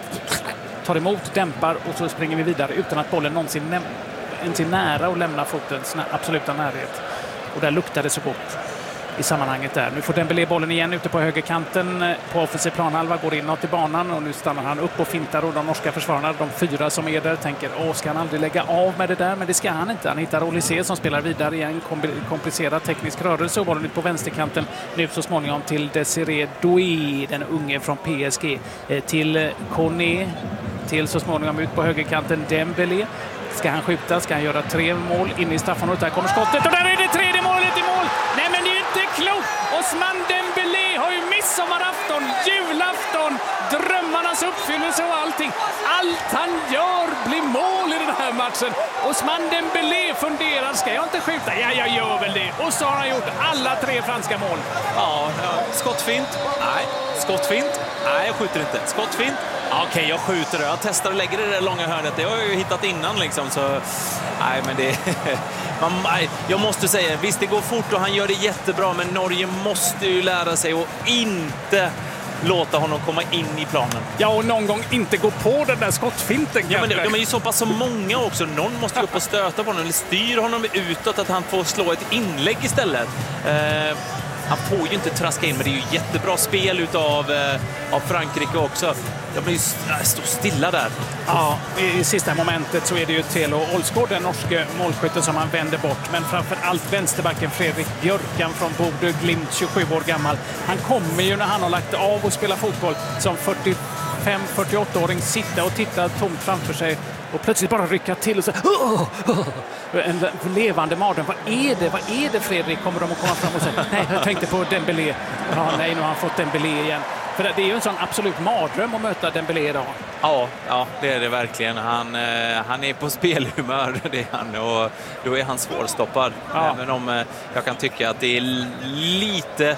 Tar emot, dämpar och så springer vi vidare utan att bollen någonsin är nära och lämnar fotens absoluta närhet. Och där luktar det så gott i sammanhanget där. Nu får Dembélé bollen igen ute på högerkanten på offensiv planhalva, går inåt i banan och nu stannar han upp och fintar, och de norska försvararna, de 4 som är där, tänker ska han aldrig lägga av med det där, men det ska han inte. Han hittar Olysée som spelar vidare i en komplicerad teknisk rörelse och bollen ut på vänsterkanten nu så småningom till Desiré Doué, den unge från PSG, till Koné, till så småningom ut på högerkanten Dembélé. Ska han skjuta? Ska han göra 3 mål in i straffområdet? Där kommer skottet och där är det 3:e målet i mål! Nej, men det är ju inte klokt! Ousmane Dembélé har ju midsommarafton, julafton, drömmarnas uppfyllelse och allting. Allt han gör blir mål i den här matchen. Ousmane Dembélé funderar, ska jag inte skjuta? Ja, jag gör väl det. Och så har han gjort alla 3 franska mål. Ja, skottfint. Nej, skottfint. Nej, jag skjuter inte. Skottfint. Okej, jag skjuter det. Jag testar och lägger det där långa hörnet. Det har jag ju hittat innan liksom, så nej, men det jag måste säga, visst det går fort och han gör det jättebra, men Norge måste ju lära sig att inte låta honom komma in i planen. Ja, och någon gång inte gå på den där skottfinten. Ja, men de är ju så pass så många också. Någon måste ju upp och stöta på honom eller styra honom utåt, att han får slå ett inlägg istället. Han får ju inte traska in, men det är ju jättebra spel av Frankrike också. Jag blir stå stilla där. Ja, i sista momentet så är det ju Telo Olsgaard, den norske målskytten, som han vänder bort. Men framför allt vänsterbacken Fredrik Björkan från Bodø Glimt, 27 år gammal. Han kommer ju när han har lagt av och spelar fotboll som 45-48-åring sitta och titta tomt framför sig och plötsligt bara rycka till och så en levande mardröm. Vad är det Fredrik? Kommer de att komma fram och säga nej, jag tänkte på Dembélé. Ja, nej, nu har han fått Dembélé igen. För det är ju en sån absolut mardröm att möta Dembélé idag. Ja, det är det verkligen. Han är på spelhumör, det är han, och då är han svårstoppad. Ja. Även om jag kan tycka att det är lite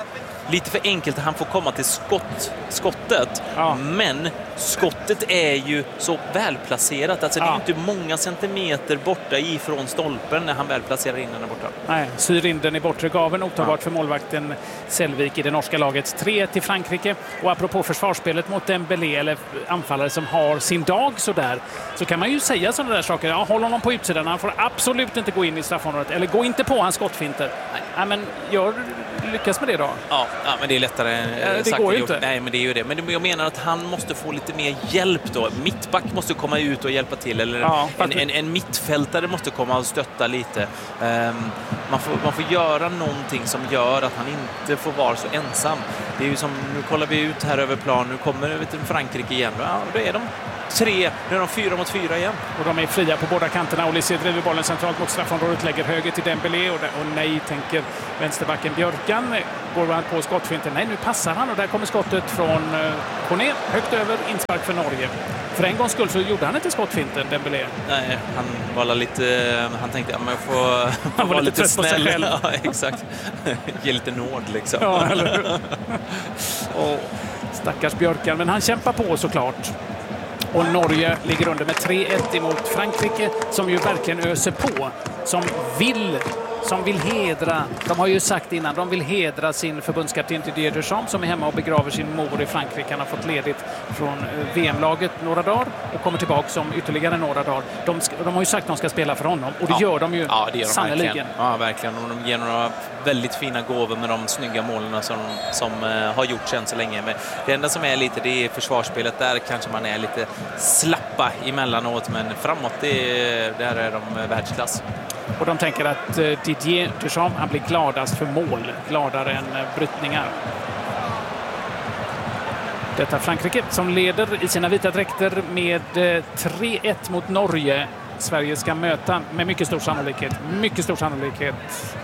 lite för enkelt att han får komma till skottet. Ja. Men skottet är ju så välplacerat. Alltså det är inte många centimeter borta ifrån stolpen när han väl placerar in den där borta. Nej, syr in den i bortre gaven. Otagbart för målvakten Selvik i det norska laget. 3 till Frankrike. Och apropå försvarsspelet mot Dembélé, eller anfallare som har sin dag sådär, så kan man ju säga sådana där saker. Ja, håll honom på utsidan. Han får absolut inte gå in i straffområdet. Eller gå inte på hans skottfinter. Nej, men lyckas med det då? Ja, men det är lättare det sagt går än gjort. Inte. Nej, men det är ju det. Men jag menar att han måste få lite mer hjälp då. Mittback måste komma ut och hjälpa till. Eller en mittfältare måste komma och stötta lite. Man får göra någonting som gör att han inte får vara så ensam. Det är ju som, nu kollar vi ut här över plan. Nu kommer Frankrike igen. Ja, då är de 3, nu är de 4 mot 4 igen. Och de är fria på båda kanterna. Olise driver bollen centralt mot straffområdet, lägger höger till Dembélé och nej, tänker vänsterbacken Björkan. Går han på skottfinten? Nej, nu passar han och där kommer skottet från Kone. Högt över, inspark för Norge. För en gångs skull så gjorde han inte skottfinten, Dembélé. Nej, han var lite... Han tänkte, men jag får vara lite snäll. Ja, exakt. Ge lite nåd liksom. Ja, eller hur? Och stackars Björkan, men han kämpar på såklart. Och Norge ligger under med 3-1 emot Frankrike, som ju verkligen öser på. Som vill hedra, de har ju sagt innan, de vill hedra sin förbundskapten Didier Deschamps som är hemma och begraver sin mor i Frankrike. Han har fått ledigt från VM-laget några dagar och kommer tillbaka om ytterligare några dagar. De har ju sagt att de ska spela för honom och det gör de ju sannoliken. Ja, verkligen. Och de ger några väldigt fina gåvor med de snygga målen som har gjorts än så länge. Men det enda som är lite, det är försvarsspelet. Där kanske man är lite slappa emellanåt, men framåt, där är de världsklass. Och de tänker att Didier Deschamps, han blir gladast för mål, gladare än brytningar. Detta Frankrike som leder i sina vita dräkter med 3-1 mot Norge. Sverige ska möta med mycket stor sannolikhet.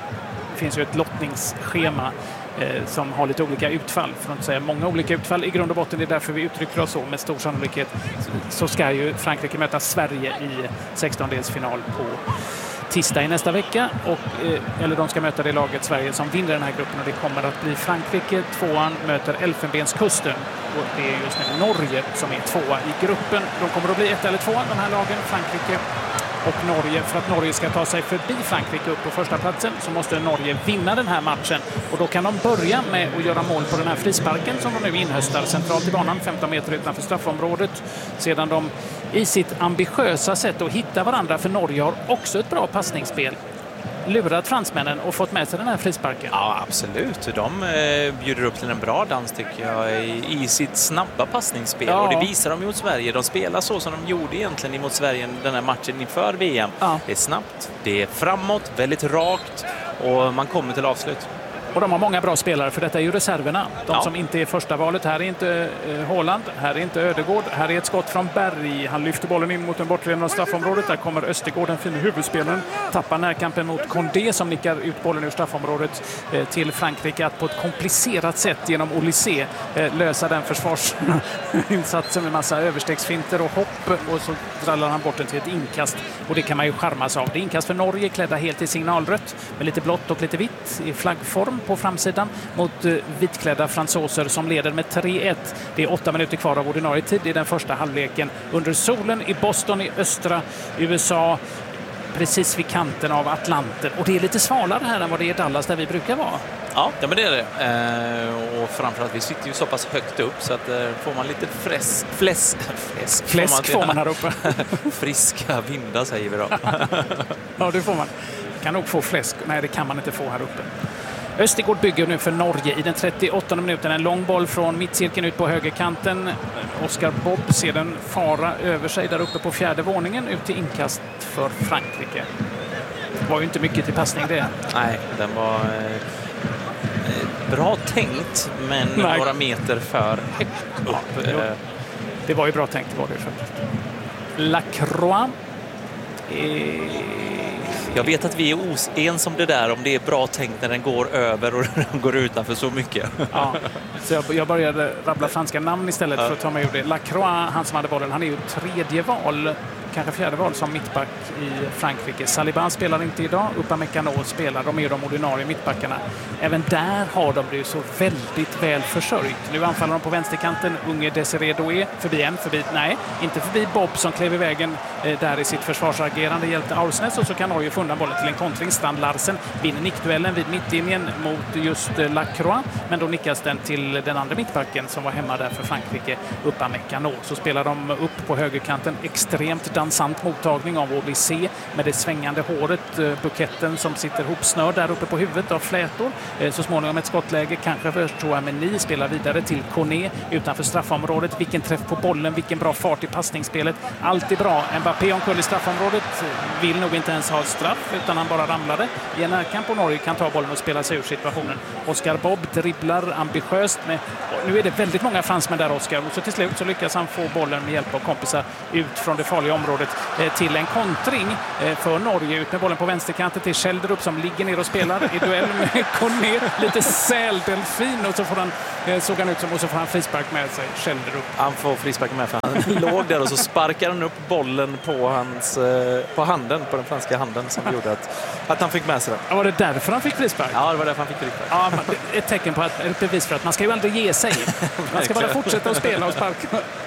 Det finns ju ett lottningsschema som har lite olika utfall, för att inte säga många olika utfall i grund och botten. Det är därför vi uttrycker oss så. Med stor sannolikhet så ska ju Frankrike möta Sverige i 16-delsfinal på tisdag i nästa vecka, eller de ska möta det laget Sverige som vinner den här gruppen, och det kommer att bli Frankrike. 2:an möter Elfenbenskusten och det är just nu Norge som är 2:a i gruppen. De kommer att bli 1 eller 2, de här lagen, Frankrike och Norge. För att Norge ska ta sig förbi Frankrike upp på första platsen så måste Norge vinna den här matchen, och då kan de börja med att göra mål på den här frisparken som de nu inhöstar centralt i banan, 15 meter utanför straffområdet. Sedan de i sitt ambitiösa sätt att hitta varandra, för Norge har också ett bra passningsspel, lurat fransmännen och fått med sig den här frisparken. Ja, absolut. De bjuder upp till en bra dans, tycker jag, i sitt snabba passningsspel. Ja. Och det visar de mot Sverige. De spelar så som de gjorde egentligen emot Sverige den här matchen inför VM. Ja. Det är snabbt, det är framåt, väldigt rakt, och man kommer till avslut. Och de har många bra spelare, för detta är ju reserverna. De som inte är första valet. Här är inte Haaland, här är inte Ödegård. Här är ett skott från Berg. Han lyfter bollen in mot den bortre delen av straffområdet. Där kommer Östergård, den fina huvudspelaren. Tappar närkampen mot Condé som nickar ut bollen ur straffområdet till Frankrike. Att på ett komplicerat sätt genom Olise lösa den försvarsinsatsen med massa överstegsfinter och hopp. Och så drallar han bort den till ett inkast. Och det kan man ju charmas av. Det är inkast för Norge, klädda helt i signalrött med lite blått och lite vitt i flaggform på framsidan mot vitklädda fransoser som leder med 3-1. Det är 8 minuter kvar av ordinarie tid i den första halvleken. Under solen i Boston i östra USA, precis vid kanten av Atlanten. Och det är lite svalare här än vad det är i Dallas där vi brukar vara. Ja, men det är det. Och framförallt, vi sitter ju så pass högt upp så att får man lite fläsk får man här uppe. Friska vindar säger vi då. Ja, det får man. Kan nog få fläsk. Nej, det kan man inte få här uppe. Östergård bygger nu för Norge i den 38:e minuten. En lång boll från mittcirkeln ut på högerkanten. Oskar Bobb ser den fara över sig där uppe på 4:e våningen. Ut till inkast för Frankrike. Det var ju inte mycket till passning det. Nej, den var bra tänkt, men några meter för högt upp. Ja, det var ju bra tänkt, var det faktiskt. Lacroix. Jag vet att vi är oense om det där, om det är bra tänkt när den går över och den går utanför så mycket. Ja, så jag började rabbla franska namn istället för att ta mig ur det. Lacroix, han som hade bollen, han är ju 3:e val kanske fjärde val som mittback i Frankrike. Saliba spelar inte idag, Upamecano spelar. De är de ordinarie mittbackarna. Även där har de blivit så väldigt väl försörjt. Nu anfaller de på vänsterkanten, unge Desiré Doué, inte förbi Bob som klev i vägen där i sitt försvarsagerande, hjälpte Aursnes, och så kan Norge få undan bollen till en kontring. Strand Larsen vinner nickduellen vid mittlinjen mot just Lacroix, men då nickas den till den andra mittbacken som var hemma där för Frankrike, Upamecano. Så spelar de upp på högerkanten, extremt dansant mottagning av Olysée med det svängande håret, buketten som sitter hopsnörd där uppe på huvudet av flätor. Så småningom ett skottläge, kanske för Chouameni, spelar vidare till Koné utanför straffområdet. Vilken träff på bollen, vilken bra fart i passningsspelet. Allt är bra. Mbappé omkull i straffområdet, vill nog inte ens ha straff utan han bara ramlade. I en närkamp och Norge kan ta bollen och spela sig ur situationen. Oscar Bob dribblar ambitiöst med, nu är det väldigt många fransmän där, Oscar, och så till slut så lyckas han få bollen med hjälp av kompisar ut från det farliga området till en kontring för Norge. Ut med bollen på vänsterkanten till Schelderup som ligger ner och spelar i duell med Koné. Lite säldelfin, och så får han såg han ut som, och så får han frispark med sig, Schelderup. Han får frispark med, för han låg där och så sparkar han upp bollen på handen, på den franska handen, som gjorde att han fick med sig den. Ja, var det därför han fick frispark? Ja, det var därför han fick frispark. Ja, ett tecken på ett bevis för att man ska ju aldrig ge sig. Man ska bara fortsätta att spela och sparka.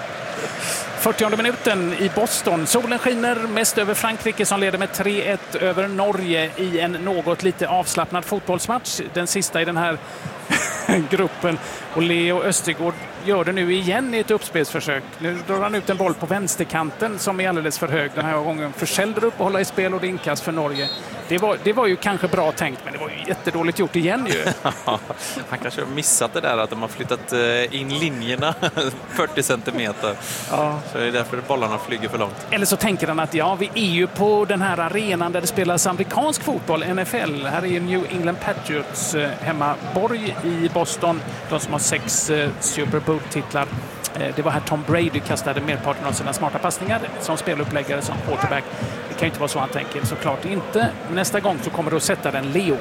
40:e minuten i Boston. Solen skiner mest över Frankrike som leder med 3-1 över Norge i en något lite avslappnad fotbollsmatch. Den sista i den här gruppen. Och Leo Östergård gör det nu igen i ett uppspelsförsök. Nu drar han ut en boll på vänsterkanten som är alldeles för hög den här gången. För Schelderup att hålla i spel, och det inkast för Norge. Det var ju kanske bra tänkt, men det var ju jättedåligt gjort igen ju. Han kanske har missat det där att de har flyttat in linjerna 40 centimeter. Ja. Så det är därför bollarna flyger för långt. Eller så tänker han att vi är ju på den här arenan där det spelas amerikansk fotboll, NFL. Här är New England Patriots hemmaborg i Boston. De som har 6 Super Bowl-titlar. Det var här Tom Brady kastade merparten av sina smarta passningar som speluppläggare, som quarterback. Det kan ju inte vara så han tänker, såklart inte. Nästa gång så kommer du att sätta den Leo.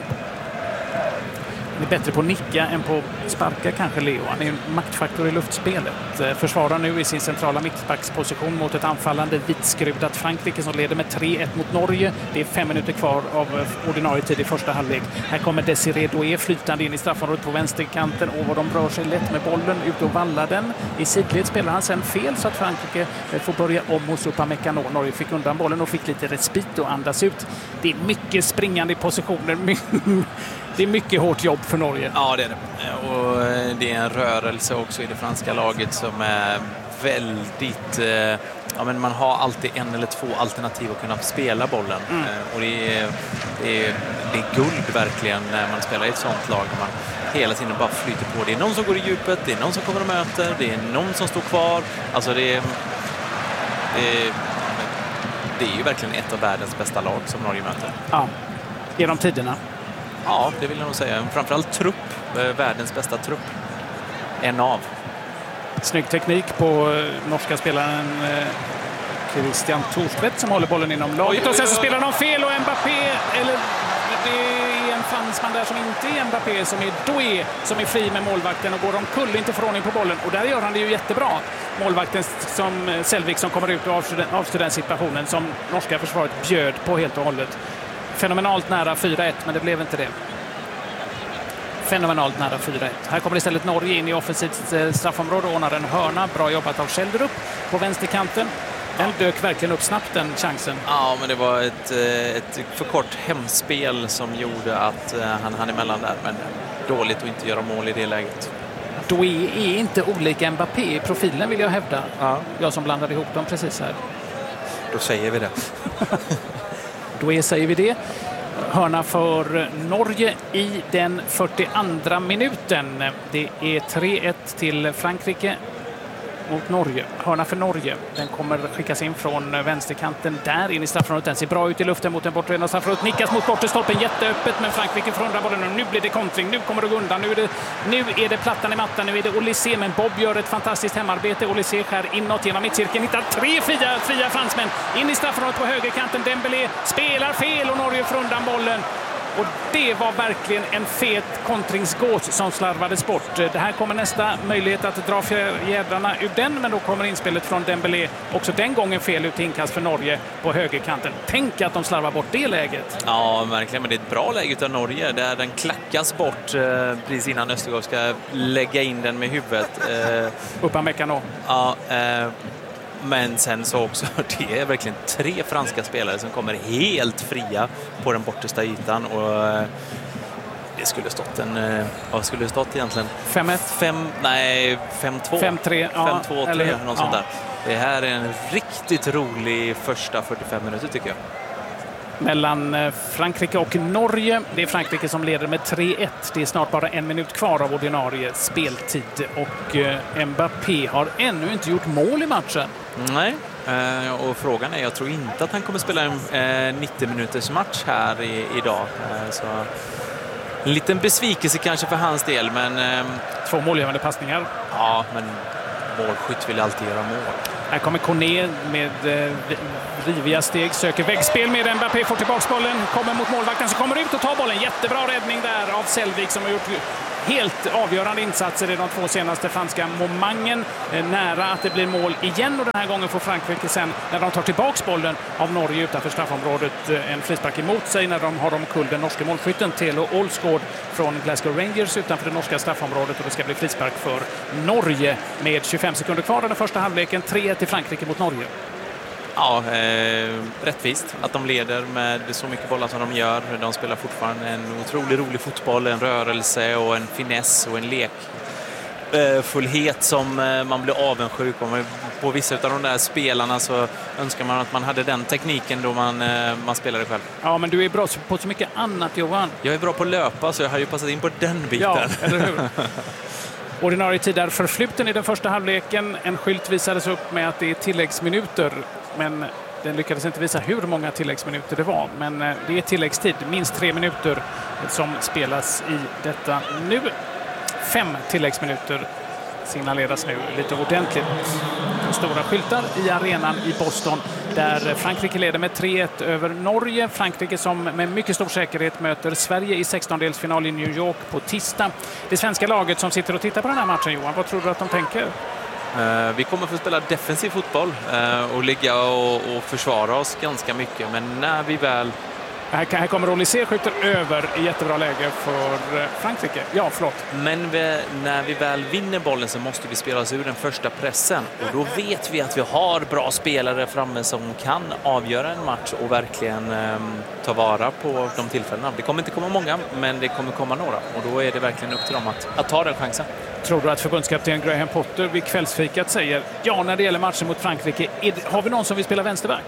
Han är bättre på att nicka än på att sparka kanske, Leo. Han är en maktfaktor i luftspelet. Försvarar nu i sin centrala mittbacksposition mot ett anfallande vitskrudat Frankrike som leder med 3-1 mot Norge. Det är 5 minuter kvar av ordinarie tid i första halvlek. Här kommer Desiré Doué flytande in i straffområdet på vänsterkanten, och vad de rör sig lätt med bollen ut och vallar den. I sidled spelar han sen fel så att Frankrike får börja om hos Upamecano. Norge fick undan bollen och fick lite respit och andas ut. Det är mycket springande i positioner. Det är mycket hårt jobb för Norge. Ja, det är det. Och det är en rörelse också i det franska laget som är väldigt... men man har alltid 1 eller 2 alternativ att kunna spela bollen. Och det är guld verkligen när man spelar i ett sånt lag. Man hela tiden bara flyter på. Det är någon som går i djupet, det är någon som kommer och möter, det är någon som står kvar. Alltså det är ju verkligen ett av världens bästa lag som Norge möter. Ja, genom tiderna. Ja, det vill jag nog säga. Framförallt världens bästa trupp. En av. Snygg teknik på norska spelaren Christian Thorstvedt som håller bollen inom laget. Och sen så spelar de fel, och Mbappé, eller det är en fransman där som inte är Mbappé, som är Doué, som är fri med målvakten och går omkull, inte får ordning på bollen. Och där gör han det ju jättebra. Målvakten som Selvik som kommer ut och avstyr den situationen som norska försvaret bjöd på helt och hållet. Fenomenalt nära 4-1, men det blev inte det. Fenomenalt nära 4-1. Här kommer istället Norge in i offensivt straffområde och ordnar en hörna. Bra jobbat av Schelderup på vänsterkanten. Den dök verkligen upp snabbt, den chansen. Ja, men det var ett för kort hemspel som gjorde att han hann emellan där. Men dåligt att inte göra mål i det läget. Doué är inte olika Mbappé i profilen, vill jag hävda. Ja. Jag som blandade ihop dem precis här. Då säger vi det. Då säger vi det. Hörna för Norge i den 42:a minuten. Det är 3-1 till Frankrike mot Norge. Hörna för Norge. Den kommer skickas in från vänsterkanten där in i straffområdet. Den ser bra ut i luften mot en bortre straffområdet. Nickas mot bortre jätteöppet, men Frankrike får undan bollen och nu blir det kontring. Nu kommer det gå undan. Nu är det plattan i mattan. Nu är det Olysée, men Bob gör ett fantastiskt hemarbete. Olysée skär inåt genom mittcirkeln. Hittar 3 fria fransmän in i straffområdet på högerkanten. Dembélé spelar fel och Norge får undan bollen. Och det var verkligen en fet kontringsgås som slarvades bort. Det här kommer nästa möjlighet att dra fjädrarna ur den, men då kommer inspelet från Dembélé. Också den gången fel ut inkast för Norge på högerkanten. Tänk att de slarvar bort det läget. Ja, verkligen. Men det är ett bra läge av Norge där den klackas bort precis innan Östergaard ska lägga in den med huvudet. Upamecano. Ja, men sen så också, det är verkligen 3 franska spelare som kommer helt fria på den bortersta ytan och det skulle stått vad skulle det stått egentligen? 5-1? Nej, 5-2. 5-3, ja. 5-2-3, något sånt där. Det här är en riktigt rolig första 45 minuter tycker jag. Mellan Frankrike och Norge. Det är Frankrike som leder med 3-1. Det är snart bara 1 minut kvar av ordinarie speltid. Och Mbappé har ännu inte gjort mål i matchen. Nej, och frågan är, jag tror inte att han kommer spela en 90 minuters match här idag. Så en liten besvikelse kanske för hans del, men 2 målgivande passningar. Ja, men målskytt vill alltid göra mål. Här kommer Koné med riviga steg, söker väggspel med Mbappé, får tillbaka bollen, kommer mot målvakten, så kommer ut och tar bollen. Jättebra räddning där av Selvik som har gjort helt avgörande insatser i de 2 senaste franska momangen. Nära att det blir mål igen, och den här gången får Frankrike sen, när de tar tillbaka bollen av Norge utanför straffområdet, en frispark emot sig när de har omkull den norska målskytten Telo Olsgaard från Glasgow Rangers utanför det norska straffområdet, och det ska bli frispark för Norge med 25 sekunder kvar av den första halvleken. 3-1 till Frankrike mot Norge. Ja, rättvist att de leder med så mycket bollar som de gör. De spelar fortfarande en otroligt rolig fotboll, en rörelse och en finess och en lekfullhet som man blir avundsjuk om. På vissa av de där spelarna så önskar man att man hade den tekniken då man spelade själv. Ja, men du är bra på så mycket annat, Johan. Jag är bra på att löpa, så jag har ju passat in på den biten. Ja, eller hur? Ordinarie tid är förfluten i den första halvleken. En skylt visades upp med att det är tilläggsminuter, men den lyckades inte visa hur många tilläggsminuter det var. Men det är tilläggstid, minst 3 minuter som spelas i detta nu. 5 tilläggsminuter signaleras nu lite ordentligt. Stora skyltar i arenan i Boston där Frankrike leder med 3-1 över Norge. Frankrike som med mycket stor säkerhet möter Sverige i 16-delsfinal i New York på tisdag. Det svenska laget som sitter och tittar på den här matchen, Johan, vad tror du att de tänker? Vi kommer få spela defensiv fotboll och ligga och försvara oss ganska mycket, men när vi väl... Här kommer Olysée, skjuter över i jättebra läge för Frankrike. Ja, förlåt. Men när vi väl vinner bollen så måste vi spela oss ur den första pressen. Och då vet vi att vi har bra spelare framme som kan avgöra en match och verkligen ta vara på de tillfällena. Det kommer inte komma många, men det kommer komma några. Och då är det verkligen upp till dem att ta den chansen. Tror du att förbundskapten Graham Potter vid kvällsfikat säger, ja, när det gäller matchen mot Frankrike, har vi någon som vill spela vänsterback?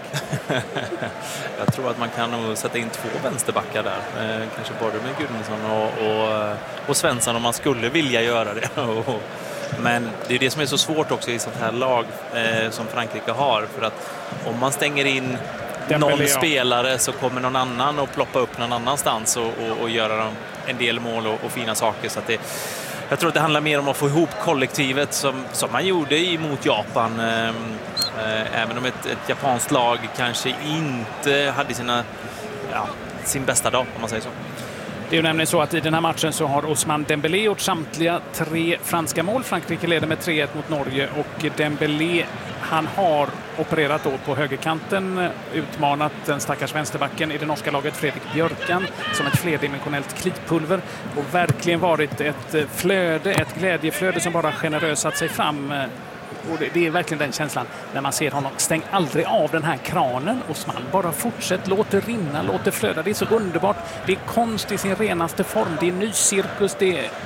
Jag tror att man kan nog sätta in 2 vänsterbackar där. Kanske både med Gudmundsson och Svensson om man skulle vilja göra det. Men det är det som är så svårt också i sånt här lag som Frankrike har. För att om man stänger in någon spelare så kommer någon annan att ploppa upp någon annanstans och göra en del mål och fina saker. Så att jag tror att det handlar mer om att få ihop kollektivet som man gjorde mot Japan. Även om ett japanskt lag kanske inte hade sin bästa dag, om man säger så. Det är ju nämligen så att i den här matchen så har Ousmane Dembélé gjort samtliga 3 franska mål. Frankrike leder med 3-1 mot Norge, och Dembélé, han har opererat då på högerkanten, utmanat den stackars vänsterbacken i det norska laget Fredrik Björkan som ett flerdimensionellt klitpulver, och verkligen varit ett glädjeflöde som bara generösat sig fram. Och det är verkligen den känslan när man ser honom. Stäng aldrig av den här kranen, Ousmane. Bara fortsätt, låt det rinna, låt det flöda. Det är så underbart. Det är konst i sin renaste form. Det är ny cirkus. Det är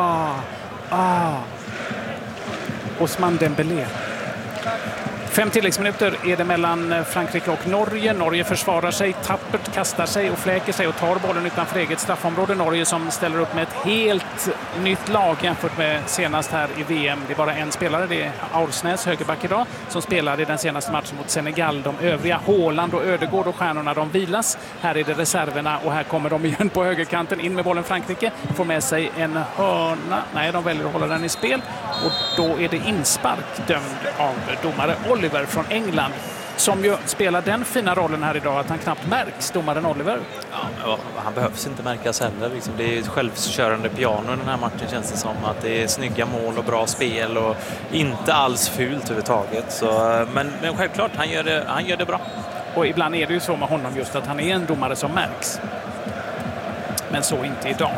Ousmane Dembélé. 5 tilläggsminuter är det mellan Frankrike och Norge. Norge försvarar sig, tappert kastar sig och fläker sig och tar bollen utanför eget straffområde. Norge som ställer upp med ett helt nytt lag jämfört med senast här i VM. Det är bara en spelare, det är Aursnäs, högerback idag, som spelade i den senaste matchen mot Senegal. De övriga, Haaland och Ödegård och stjärnorna, de vilas. Här är det reserverna, och här kommer de igen på högerkanten. In med bollen Frankrike, får med sig en hörna. Nej, de väljer att hålla den i spel, och då är det inspark dömd av domare Oliver från England. som ju spelar den fina rollen här idag att han knappt märks, domaren Oliver. Ja, han behövs inte märkas heller. Liksom. Det är ett självkörande piano i den här matchen, känns det som. Att det är snygga mål och bra spel och inte alls fult överhuvudtaget. Så, men självklart, han gör det bra. Och ibland är det ju så med honom just att han är en domare som märks. Men så inte idag.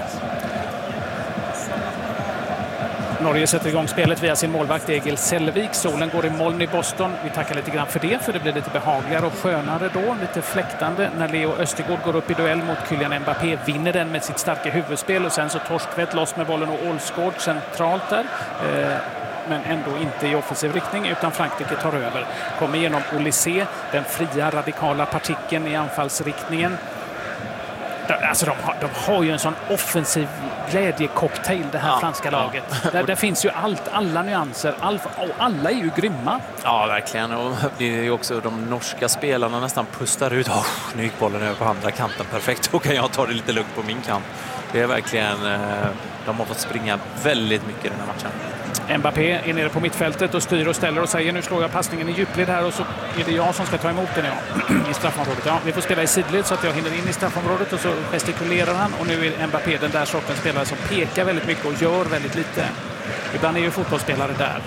Norge sätter igång spelet via sin målvakt Egil Selvik. Solen går i moln i Boston. Vi tackar lite grann för det, för det blir lite behagligare och skönare då. Lite fläktande när Leo Östergaard går upp i duell mot Kylian Mbappé. Vinner den med sitt starka huvudspel och sen så Torstvedt loss med bollen och Olsgaard centralt där. Men ändå inte i offensiv riktning utan Frankrike tar över. Kommer igenom Olysée, den fria radikala partikeln i anfallsriktningen. Alltså de har ju en sån offensiv glädjecocktail det här franska laget. Där finns ju alla nyanser. Alla är ju grymma. Ja, verkligen. Och det är ju också de norska spelarna nästan pustar ut. Nu gick bollen över på andra kanten. Perfekt, då kan jag ta det lite lugnt på min kant. Det är verkligen... De har fått springa väldigt mycket i den här matchen. Mbappé är nere på mittfältet och styr och ställer och säger nu slår jag passningen i djupled här och så är det jag som ska ta emot den i straffområdet. Ja, vi får spela i sidled så att jag hinner in i straffområdet och så gestikulerar han och nu är Mbappé den där sortens spelare som pekar väldigt mycket och gör väldigt lite. Ibland är ju fotbollsspelare där.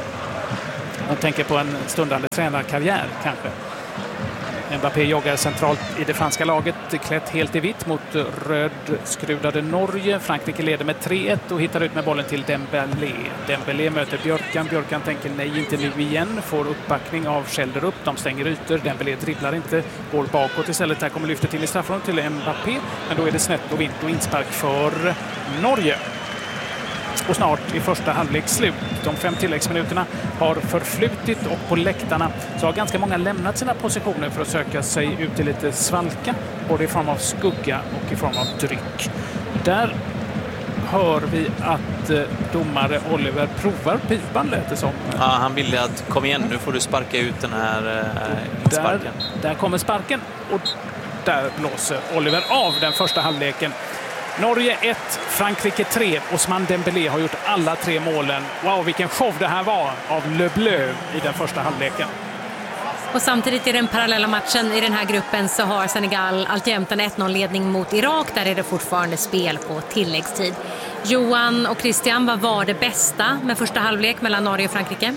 Man tänker på en stundande tränarkarriär kanske. Mbappé joggar centralt i det franska laget, klätt helt i vitt mot rödskrudade Norge. Frankrike leder med 3-1 och hittar ut med bollen till Dembélé. Dembélé möter Björkan. Björkan tänker nej, inte nu igen. Får uppbackning av Schelderup. De stänger ytor. Dembélé dribblar inte. Går bakåt istället. Där kommer lyftet in i straffområdet till Mbappé. Men då är det snett och vint och inspark för Norge. Och snart i första halvlek slut. De 5 tilläggsminuterna har förflutit och på läktarna så har ganska många lämnat sina positioner för att söka sig ut i lite svalka. Både i form av skugga och i form av dryck. Där hör vi att domare Oliver provar pipan, lät det som. Ja, han ville att kom igen, nu får du sparka ut den här sparken. Där kommer sparken och där blåser Oliver av den första halvleken. Norge 1, Frankrike 3. Ousmane Dembélé har gjort alla 3 målen. Wow, vilken show det här var av Le Bleu i den första halvleken. Och samtidigt i den parallella matchen i den här gruppen så har Senegal alltjämt en 1-0-ledning mot Irak. Där är det fortfarande spel på tilläggstid. Johan och Christian, vad var det bästa med första halvlek mellan Norge och Frankrike?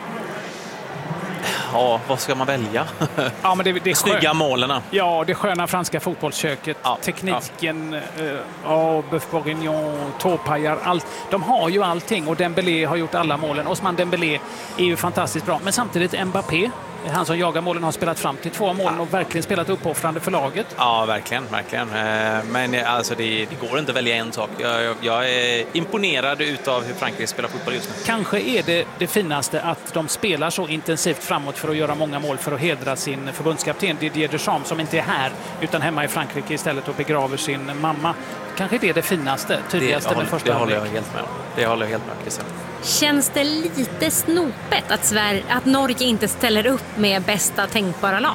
Ja, vad ska man välja? Ja, men det snygga målen. Ja, det sköna franska fotbollsköket. Ja, tekniken, Boeuf Bourguignon, tåpajar, allt. De har ju allting och Dembélé har gjort alla målen. Ousmane Dembélé är ju fantastiskt bra. Men samtidigt Mbappé, han som jagar målen, har spelat fram till 2 målen och verkligen spelat uppoffrande för laget. Ja, verkligen. Men alltså det går inte att välja en sak. Jag är imponerad utav hur Frankrike spelar fotboll just nu. Kanske är det finaste att de spelar så intensivt framåt för att göra många mål för att hedra sin förbundskapten Didier Deschamps som inte är här utan hemma i Frankrike istället och begraver sin mamma. Kanske är det finaste, tydligaste med första halvlek. Det håller jag helt med, Christian. Känns det lite snopet att Norge inte ställer upp med bästa tänkbara lag?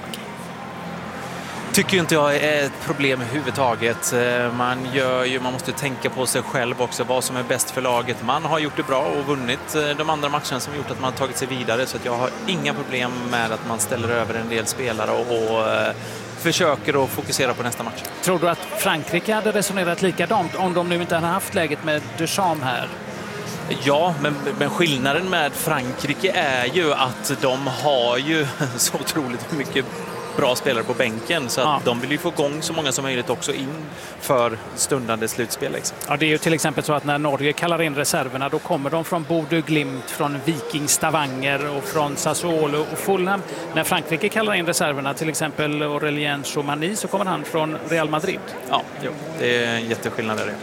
Tycker inte jag är ett problem överhuvudtaget. Man måste tänka på sig själv också, vad som är bäst för laget. Man har gjort det bra och vunnit de andra matcherna som gjort att man har tagit sig vidare. Så att jag har inga problem med att man ställer över en del spelare och försöker att fokusera på nästa match. Tror du att Frankrike hade resonerat likadant om de nu inte hade haft läget med Deschamps här? Ja, men skillnaden med Frankrike är ju att de har ju så otroligt mycket bra spelare på bänken så att de vill ju få igång så många som möjligt också in för stundande slutspel. Liksom. Ja, det är ju till exempel så att när Norge kallar in reserverna då kommer de från Bodø Glimt, från Viking Stavanger och från Sassuolo och Fulham. När Frankrike kallar in reserverna, till exempel Aurélien Tchouameni, så kommer han från Real Madrid. Ja, det är en jätteskillnad där.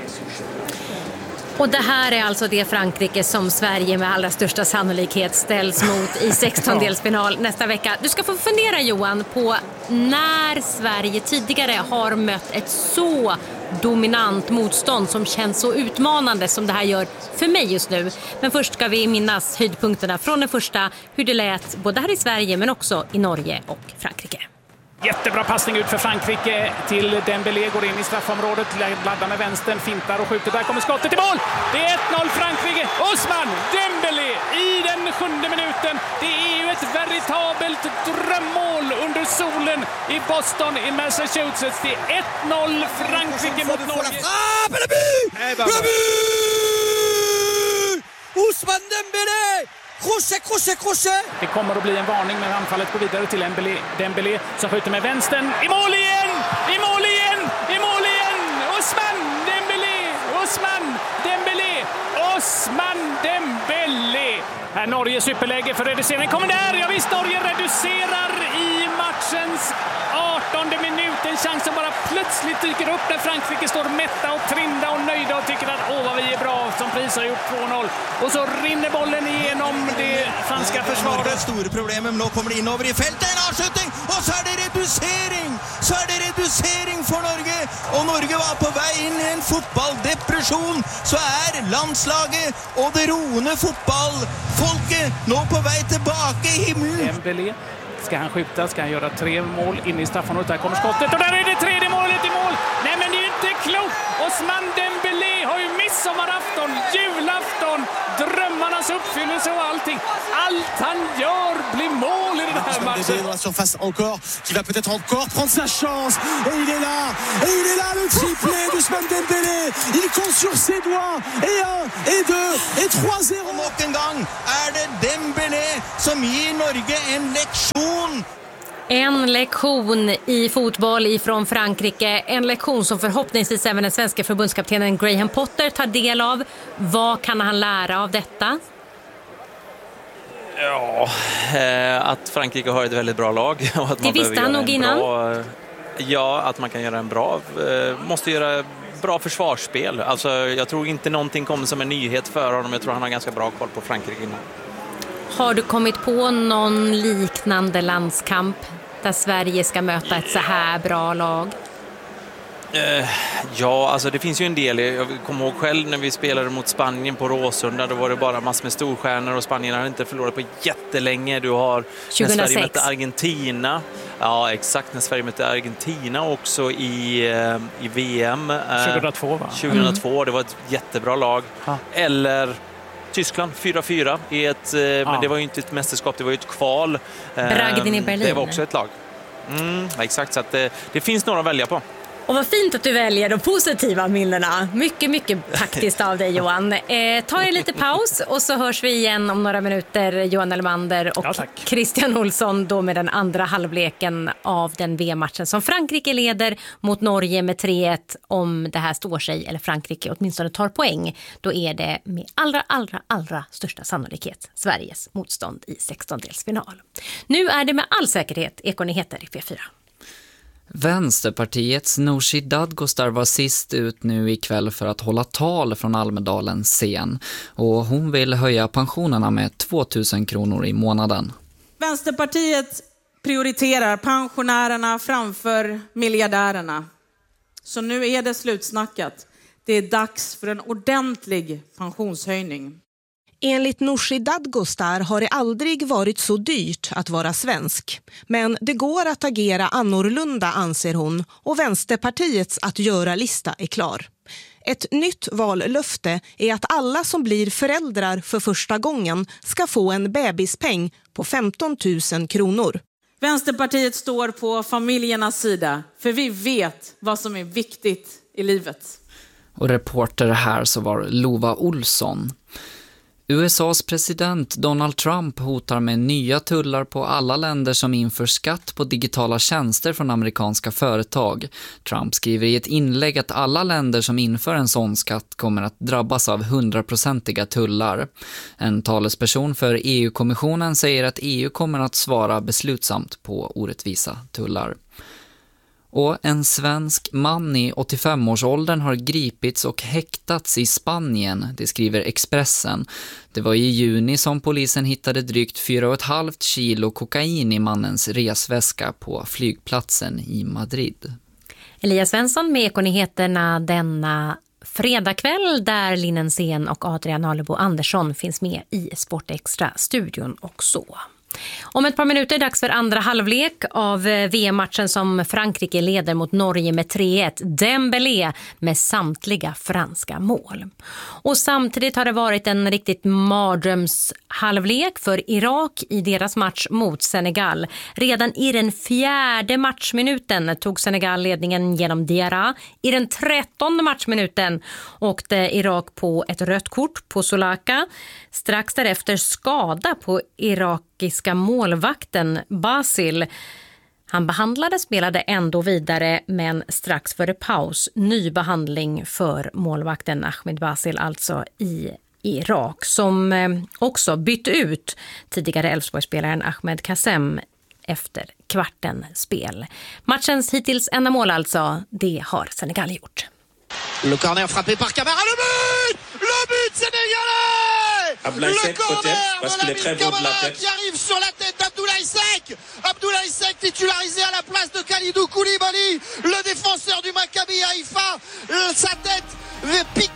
Och det här är alltså det Frankrike som Sverige med allra största sannolikhet ställs mot i 16-delsfinal nästa vecka. Du ska få fundera, Johan, på när Sverige tidigare har mött ett så dominant motstånd som känns så utmanande som det här gör för mig just nu. Men först ska vi minnas höjdpunkterna från den första, hur det lät både här i Sverige men också i Norge och Frankrike. Jättebra passning ut för Frankrike till Dembélé, går in i straffområdet, laddar med vänstern, fintar och skjuter. Där kommer skottet i mål! Det är 1-0 Frankrike. Ousmane Dembélé i den 7:e minuten. Det är ju ett veritabelt drömmål under solen i Boston i Massachusetts. Det är 1-0 Frankrike mot Norge. Ousmane Dembélé! Crochet! Det kommer att bli en varning, men anfallet går vidare till Dembélé som skjuter med vänstern. I mål igen! Ousmane Dembélé! Här Norge superläge för reducering. Kommer där! Ja visst, Norge reducerar i matchens 18:e minut. En chans som bara plötsligt dyker upp när Frankrike står mätta och trinda och nöjda och tycker att vad vi är bra, som pris har gjort 2-0. Och så rinner bollen igenom det franska försvaret. Stora problemen, nu kommer det in över i fältet, en avslutning och så är det reducering för Norge. Och Norge var på väg in i en fotbolldepression. Så är landslaget och det roende fotbollfolket nu på väg tillbaka i himlen. Dembélé, ska han skjuta? Ska han göra 3 mål in i straffområdet? Där kommer skottet och där är det 3:e målet i mål. Nej, men det är ju inte klokt. Ousmane Dembélé har ju midsommarafton, julafton, drömmarnas uppfyllelse och allting. Allt han gör blir mål i den här matchen. Dans la surface encore, qui va peut-être encore prendre sa chance. Et il est là, le triplé d'Ousmane Dembélé. Il compte sur ses doigts. Et 1, et 2, et 3-0. Nok en gang är det Dembélé som ger Norge en lektion. En lektion i fotboll ifrån Frankrike. En lektion som förhoppningsvis även den svenska förbundskaptenen Graham Potter tar del av. Vad kan han lära av detta? Ja, att Frankrike har ett väldigt bra lag. Och att det visste han nog innan. Ja, att man kan göra måste göra bra försvarsspel. Alltså, jag tror inte någonting kommer som en nyhet för honom. Jag tror han har ganska bra koll på Frankrike innan. Har du kommit på någon liknande landskamp där Sverige ska möta ett så här bra lag? Ja, alltså det finns ju en del. Jag kommer ihåg själv när vi spelade mot Spanien på Råsunda. Då var det bara massor med storstjärnor och Spanien har inte förlorat på jättelänge. Du har 2006. När Sverige mötte Argentina. Ja, exakt. När Sverige mötte Argentina också i VM. 2002 va? 2002, det var ett jättebra lag. Eller Tyskland 4-4 i men det var ju inte ett mästerskap, det var ju ett kval. Bragden i Berlin. Det var också ett lag. Exakt, så att det finns några att välja på. Och vad fint att du väljer de positiva minnena. Mycket, mycket taktiskt av dig, Johan. Ta er lite paus och så hörs vi igen om några minuter, Johan Elmander och Christian Olsson, då med den andra halvleken av den VM-matchen som Frankrike leder mot Norge med 3-1. Om det här står sig, eller Frankrike åtminstone tar poäng, då är det med allra största sannolikhet Sveriges motstånd i 16-delsfinal. Nu är det med all säkerhet Ekonyheter i P4. Vänsterpartiets Nooshi Dadgostar var sist ut nu ikväll för att hålla tal från Almedalens scen. Och hon vill höja pensionerna med 2 000 kronor i månaden. Vänsterpartiet prioriterar pensionärerna framför miljardärerna. Så nu är det slutsnackat. Det är dags för en ordentlig pensionshöjning. Enligt Nooshi Dadgostar har det aldrig varit så dyrt att vara svensk. Men det går att agera annorlunda, anser hon, och Vänsterpartiets att göra-lista är klar. Ett nytt vallöfte är att alla som blir föräldrar för första gången ska få en bebispeng på 15 000 kronor. Vänsterpartiet står på familjernas sida, för vi vet vad som är viktigt i livet. Och reporter här så var Lova Olsson. USAs president Donald Trump hotar med nya tullar på alla länder som inför skatt på digitala tjänster från amerikanska företag. Trump skriver i ett inlägg att alla länder som inför en sån skatt kommer att drabbas av 100-procentiga tullar. En talesperson för EU-kommissionen säger att EU kommer att svara beslutsamt på orättvisa tullar. Och en svensk man i 85-årsåldern har gripits och häktats i Spanien, det skriver Expressen. Det var i juni som polisen hittade drygt 4,5 kilo kokain i mannens resväska på flygplatsen i Madrid. Elias Svensson med Ekonyheterna denna fredagkväll, där Linnen Sen och Adrian Alebo Andersson finns med i Sportextra-studion också. Om ett par minuter är dags för andra halvlek av VM-matchen som Frankrike leder mot Norge med 3-1. Dembélé med samtliga franska mål. Och samtidigt har det varit en riktigt mardrömshalvlek för Irak i deras match mot Senegal. Redan i den 4:e matchminuten tog Senegal ledningen genom Diarra. I den 13:e matchminuten åkte Irak på ett rött kort på Solaka. Strax därefter skada på irakiska målvakten Basil. Han spelade ändå vidare, men strax före paus ny behandling för målvakten Ahmed Basil, alltså i Irak, som också bytte ut tidigare Elfsborgsspelaren Ahmed Kassem efter kvarten spel. Matchens hittills enda mål alltså, det har Senegal gjort. Le corner frappé par Camara, le but sénégalais! Abdoulaye Seck peut-être, parce qu'il est très beau de la tête. Qui arrive sur la tête d'Abdoulaye Seck. Abdoulaye Seck titularisé à la place de Khalidou Koulibaly, le défenseur du Maccabi Haïfa. Sa tête pique